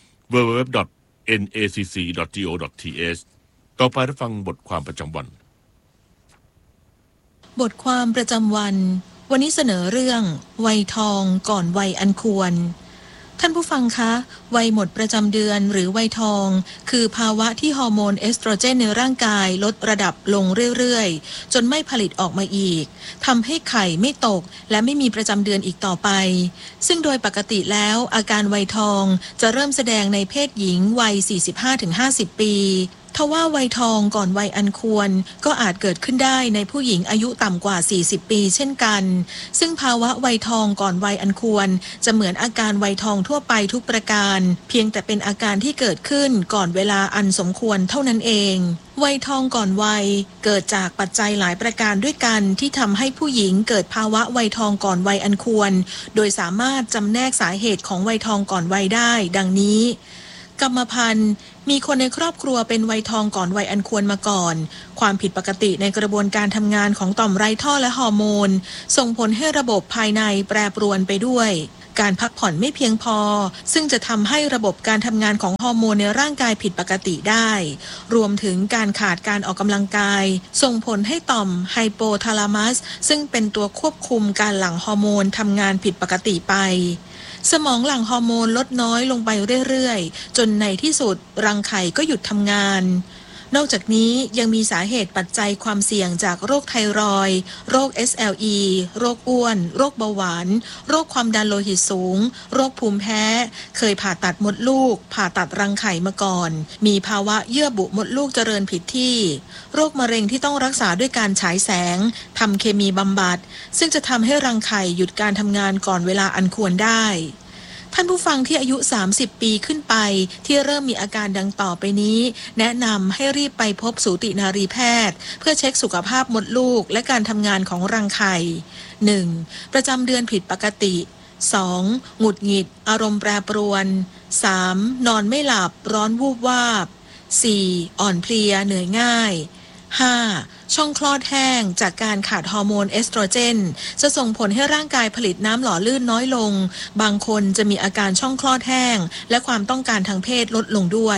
www.nacc.go.th ต่อไปรับฟังบทความประจำวันบทความประจำวันวันนี้เสนอเรื่องวัยทองก่อนวัยอันควรท่านผู้ฟังคะวัยหมดประจำเดือนหรือวัยทองคือภาวะที่ฮอร์โมนเอสโตรเจนในร่างกายลดระดับลงเรื่อยๆจนไม่ผลิตออกมาอีกทำให้ไข่ไม่ตกและไม่มีประจำเดือนอีกต่อไปซึ่งโดยปกติแล้วอาการวัยทองจะเริ่มแสดงในเพศหญิงวัย 45-50 ปีทว่าวัยทองก่อนวัยอันควรก็อาจเกิดขึ้นได้ในผู้หญิงอายุต่ำกว่า40ปีเช่นกันซึ่งภาวะวัยทองก่อนวัยอันควรจะเหมือนอาการวัยทองทั่วไปทุกประการเพียงแต่เป็นอาการที่เกิดขึ้นก่อนเวลาอันสมควรเท่านั้นเองวัยทองก่อนวัยเกิดจากปัจจัยหลายประการด้วยกันที่ทำให้ผู้หญิงเกิดภาวะวัยทองก่อนวัยอันควรโดยสามารถจำแนกสาเหตุของวัยทองก่อนวัยได้ดังนี้กรรมพันธุ์มีคนในครอบครัวเป็นวัยทองก่อนวัยอันควรมาก่อนความผิดปกติในกระบวนการทำงานของต่อมไรท่อและฮอร์โมนส่งผลให้ระบบภายในแปรปรวนไปด้วยการพักผ่อนไม่เพียงพอซึ่งจะทำให้ระบบการทำงานของฮอร์โมนในร่างกายผิดปกติได้รวมถึงการขาดการออกกำลังกายส่งผลให้ต่อมไฮโปทาลามัสซึ่งเป็นตัวควบคุมการหลั่งฮอร์โมนทำงานผิดปกติไปสมองหลั่งฮอร์โมนลดน้อยลงไปเรื่อยๆจนในที่สุดรังไข่ก็หยุดทำงานนอกจากนี้ยังมีสาเหตุปัจจัยความเสี่ยงจากโรคไทรอยด์โรค SLE โรคอ้วนโรคเบาหวานโรคความดันโลหิตสูงโรคภูมิแพ้เคยผ่าตัดมดลูกผ่าตัดรังไข่มาก่อนมีภาวะเยื่อบุมดลูกเจริญผิดที่โรคมะเร็งที่ต้องรักษาด้วยการฉายแสงทำเคมีบำบัดซึ่งจะทำให้รังไข่หยุดการทำงานก่อนเวลาอันควรได้ท่านผู้ฟังที่อายุ30ปีขึ้นไปที่เริ่มมีอาการดังต่อไปนี้แนะนำให้รีบไปพบสูตินารีแพทย์เพื่อเช็คสุขภาพมดลูกและการทำงานของรังไข่ 1. ประจำเดือนผิดปกติ 2. หงุดหงิดอารมณ์แปรปรวน 3. นอนไม่หลับร้อนวูบวาบ 4. อ่อนเพลียเหนื่อยง่าย 5. ช่องคลอดแห้งจากการขาดฮอร์โมนเอสโตรเจนจะส่งผลให้ร่างกายผลิตน้ำหล่อลื่นน้อยลงบางคนจะมีอาการช่องคลอดแห้งและความต้องการทางเพศลดลงด้วย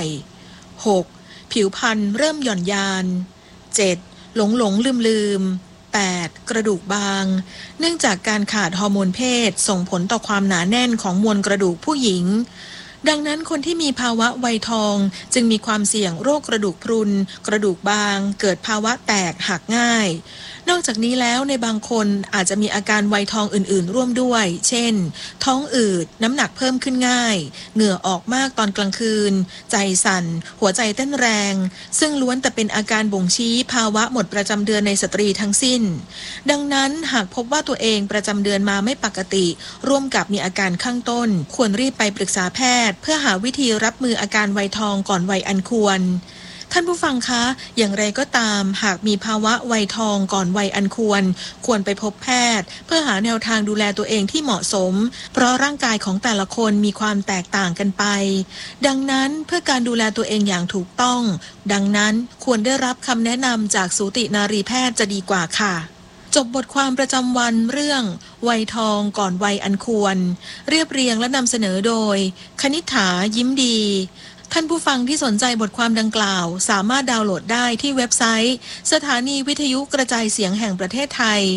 6. ผิวพรรณเริ่มหย่อนยาน 7. หลงลืม 8. กระดูกบางเนื่องจากการขาดฮอร์โมนเพศส่งผลต่อความหนาแน่นของมวลกระดูกผู้หญิงดังนั้นคนที่มีภาวะวัยทองจึงมีความเสี่ยงโรคกระดูกพรุนกระดูกบางเกิดภาวะแตกหักง่ายนอกจากนี้แล้วในบางคนอาจจะมีอาการวัยทองอื่นๆร่วมด้วยเช่นท้องอืดน้ำหนักเพิ่มขึ้นง่ายเหงื่อออกมากตอนกลางคืนใจสั่นหัวใจเต้นแรงซึ่งล้วนแต่เป็นอาการบ่งชี้ภาวะหมดประจำเดือนในสตรีทั้งสิ้นดังนั้นหากพบว่าตัวเองประจำเดือนมาไม่ปกติร่วมกับมีอาการข้างต้นควรรีบไปปรึกษาแพทย์เพื่อหาวิธีรับมืออาการวัยทองก่อนวัยอันควรท่านผู้ฟังคะอย่างไรก็ตามหากมีภาวะวัยทองก่อนวัยอันควรไปพบแพทย์เพื่อหาแนวทางดูแลตัวเองที่เหมาะสมเพราะร่างกายของแต่ละคนมีความแตกต่างกันไปดังนั้นเพื่อการดูแลตัวเองอย่างถูกต้องดังนั้นควรได้รับคำแนะนำจากสูตินารีแพทย์จะดีกว่าค่ะจบบทความประจำวันเรื่องวัยทองก่อนวัยอันควรเรียบเรียงและนำเสนอโดยคณิษฐายิ้มดีท่านผู้ฟังที่สนใจบทความดังกล่าวสามารถดาวน์โหลดได้ที่เว็บไซต์สถานีวิทยุกระจายเสียงแห่งประเทศไทย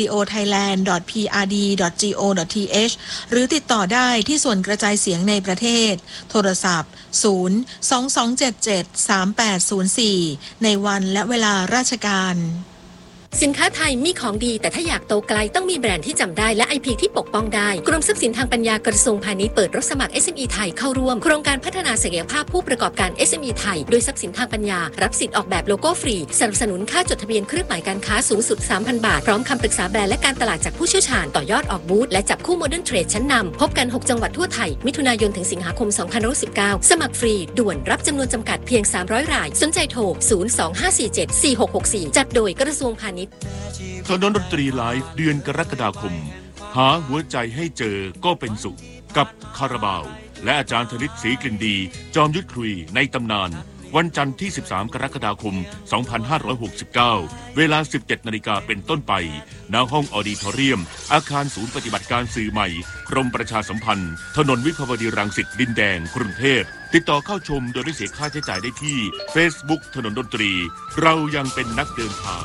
radiothailand.prd.go.th หรือติดต่อได้ที่ส่วนกระจายเสียงในประเทศโทรศัพท์ 022773804 ในวันและเวลาราชการสินค้าไทยมีของดีแต่ถ้าอยากโตไกลต้องมีแบรนด์ที่จำได้และ IP ที่ปกป้องได้กรมทรัพย์สินทางปัญญากระทรวงพาณิชย์เปิดรับสมัคร SME ไทยเข้าร่วมโครงการพัฒนาศักยภาพผู้ประกอบการ SME ไทยโดยทรัพย์สินทางปัญญารับสิทธิ์ออกแบบโลโก้ฟรีสนับสนุนค่าจดทะเบียนเครื่องหมายการค้าสูงสุด 3,000 บาทพร้อมคำปรึกษาแบรนด์และการตลาดจากผู้เชี่ยวชาญต่อยอดออกบูธและจับคู่โมเดิร์นเทรดชั้นนำพบกัน6จังหวัดทั่วไทยมิถุนายนถึงสิงหาคม2019สมัครฟรีด่วนรับจำนวนจำกัดเพียง300รายสนใจโทร025474664จัดโดยกระทรวงพาณิชย์ถนนดนตรีไลฟ์เดือนกรกฎาคมหาหัวใจให้เจอก็เป็นสุขกับคาราบาวและอาจารย์ธนิตศรีกลิ่นดีจอมยุทธคุยในตำนานวันจันทร์ที่13กรกฎาคม2569เวลา 17:00 น.เป็นต้นไปณห้องออดิทอเรียมอาคารศูนย์ปฏิบัติการสื่อใหม่กรมประชาสัมพันธ์ถนนวิภาวดีรังสิตดินแดงกรุงเทพติดต่อเข้าชมโดยไม่เสียค่าใช้จ่ายได้ที่ Facebook ถนนดนตรีเรายังเป็นนักเดินทาง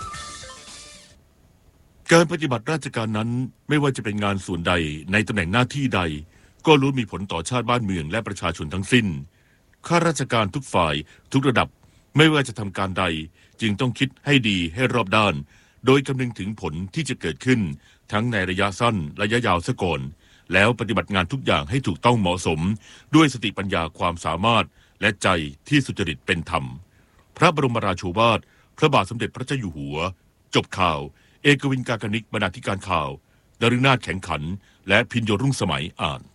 การปฏิบัติราชการนั้นไม่ว่าจะเป็นงานส่วนใดในตำแหน่งหน้าที่ใดก็ล้วนมีผลต่อชาติบ้านเมืองและประชาชนทั้งสิ้นข้าราชการทุกฝ่ายทุกระดับไม่ว่าจะทำการใดจึงต้องคิดให้ดีให้รอบด้านโดยคำนึงถึงผลที่จะเกิดขึ้นทั้งในระยะสั้นระยะยาวซะก่อนแล้วปฏิบัติงานทุกอย่างให้ถูกต้องเหมาะสมด้วยสติปัญญาความสามารถและใจที่สุจริตเป็นธรรมระบรมราโชวาทพระบาทสมเด็จพระเจ้าอยู่หัวจบข่าวเอกวินกากนิกบรรณาธิการข่าวดารุณาถแข็งขันและพินโยรุ่งสมัยอ่าน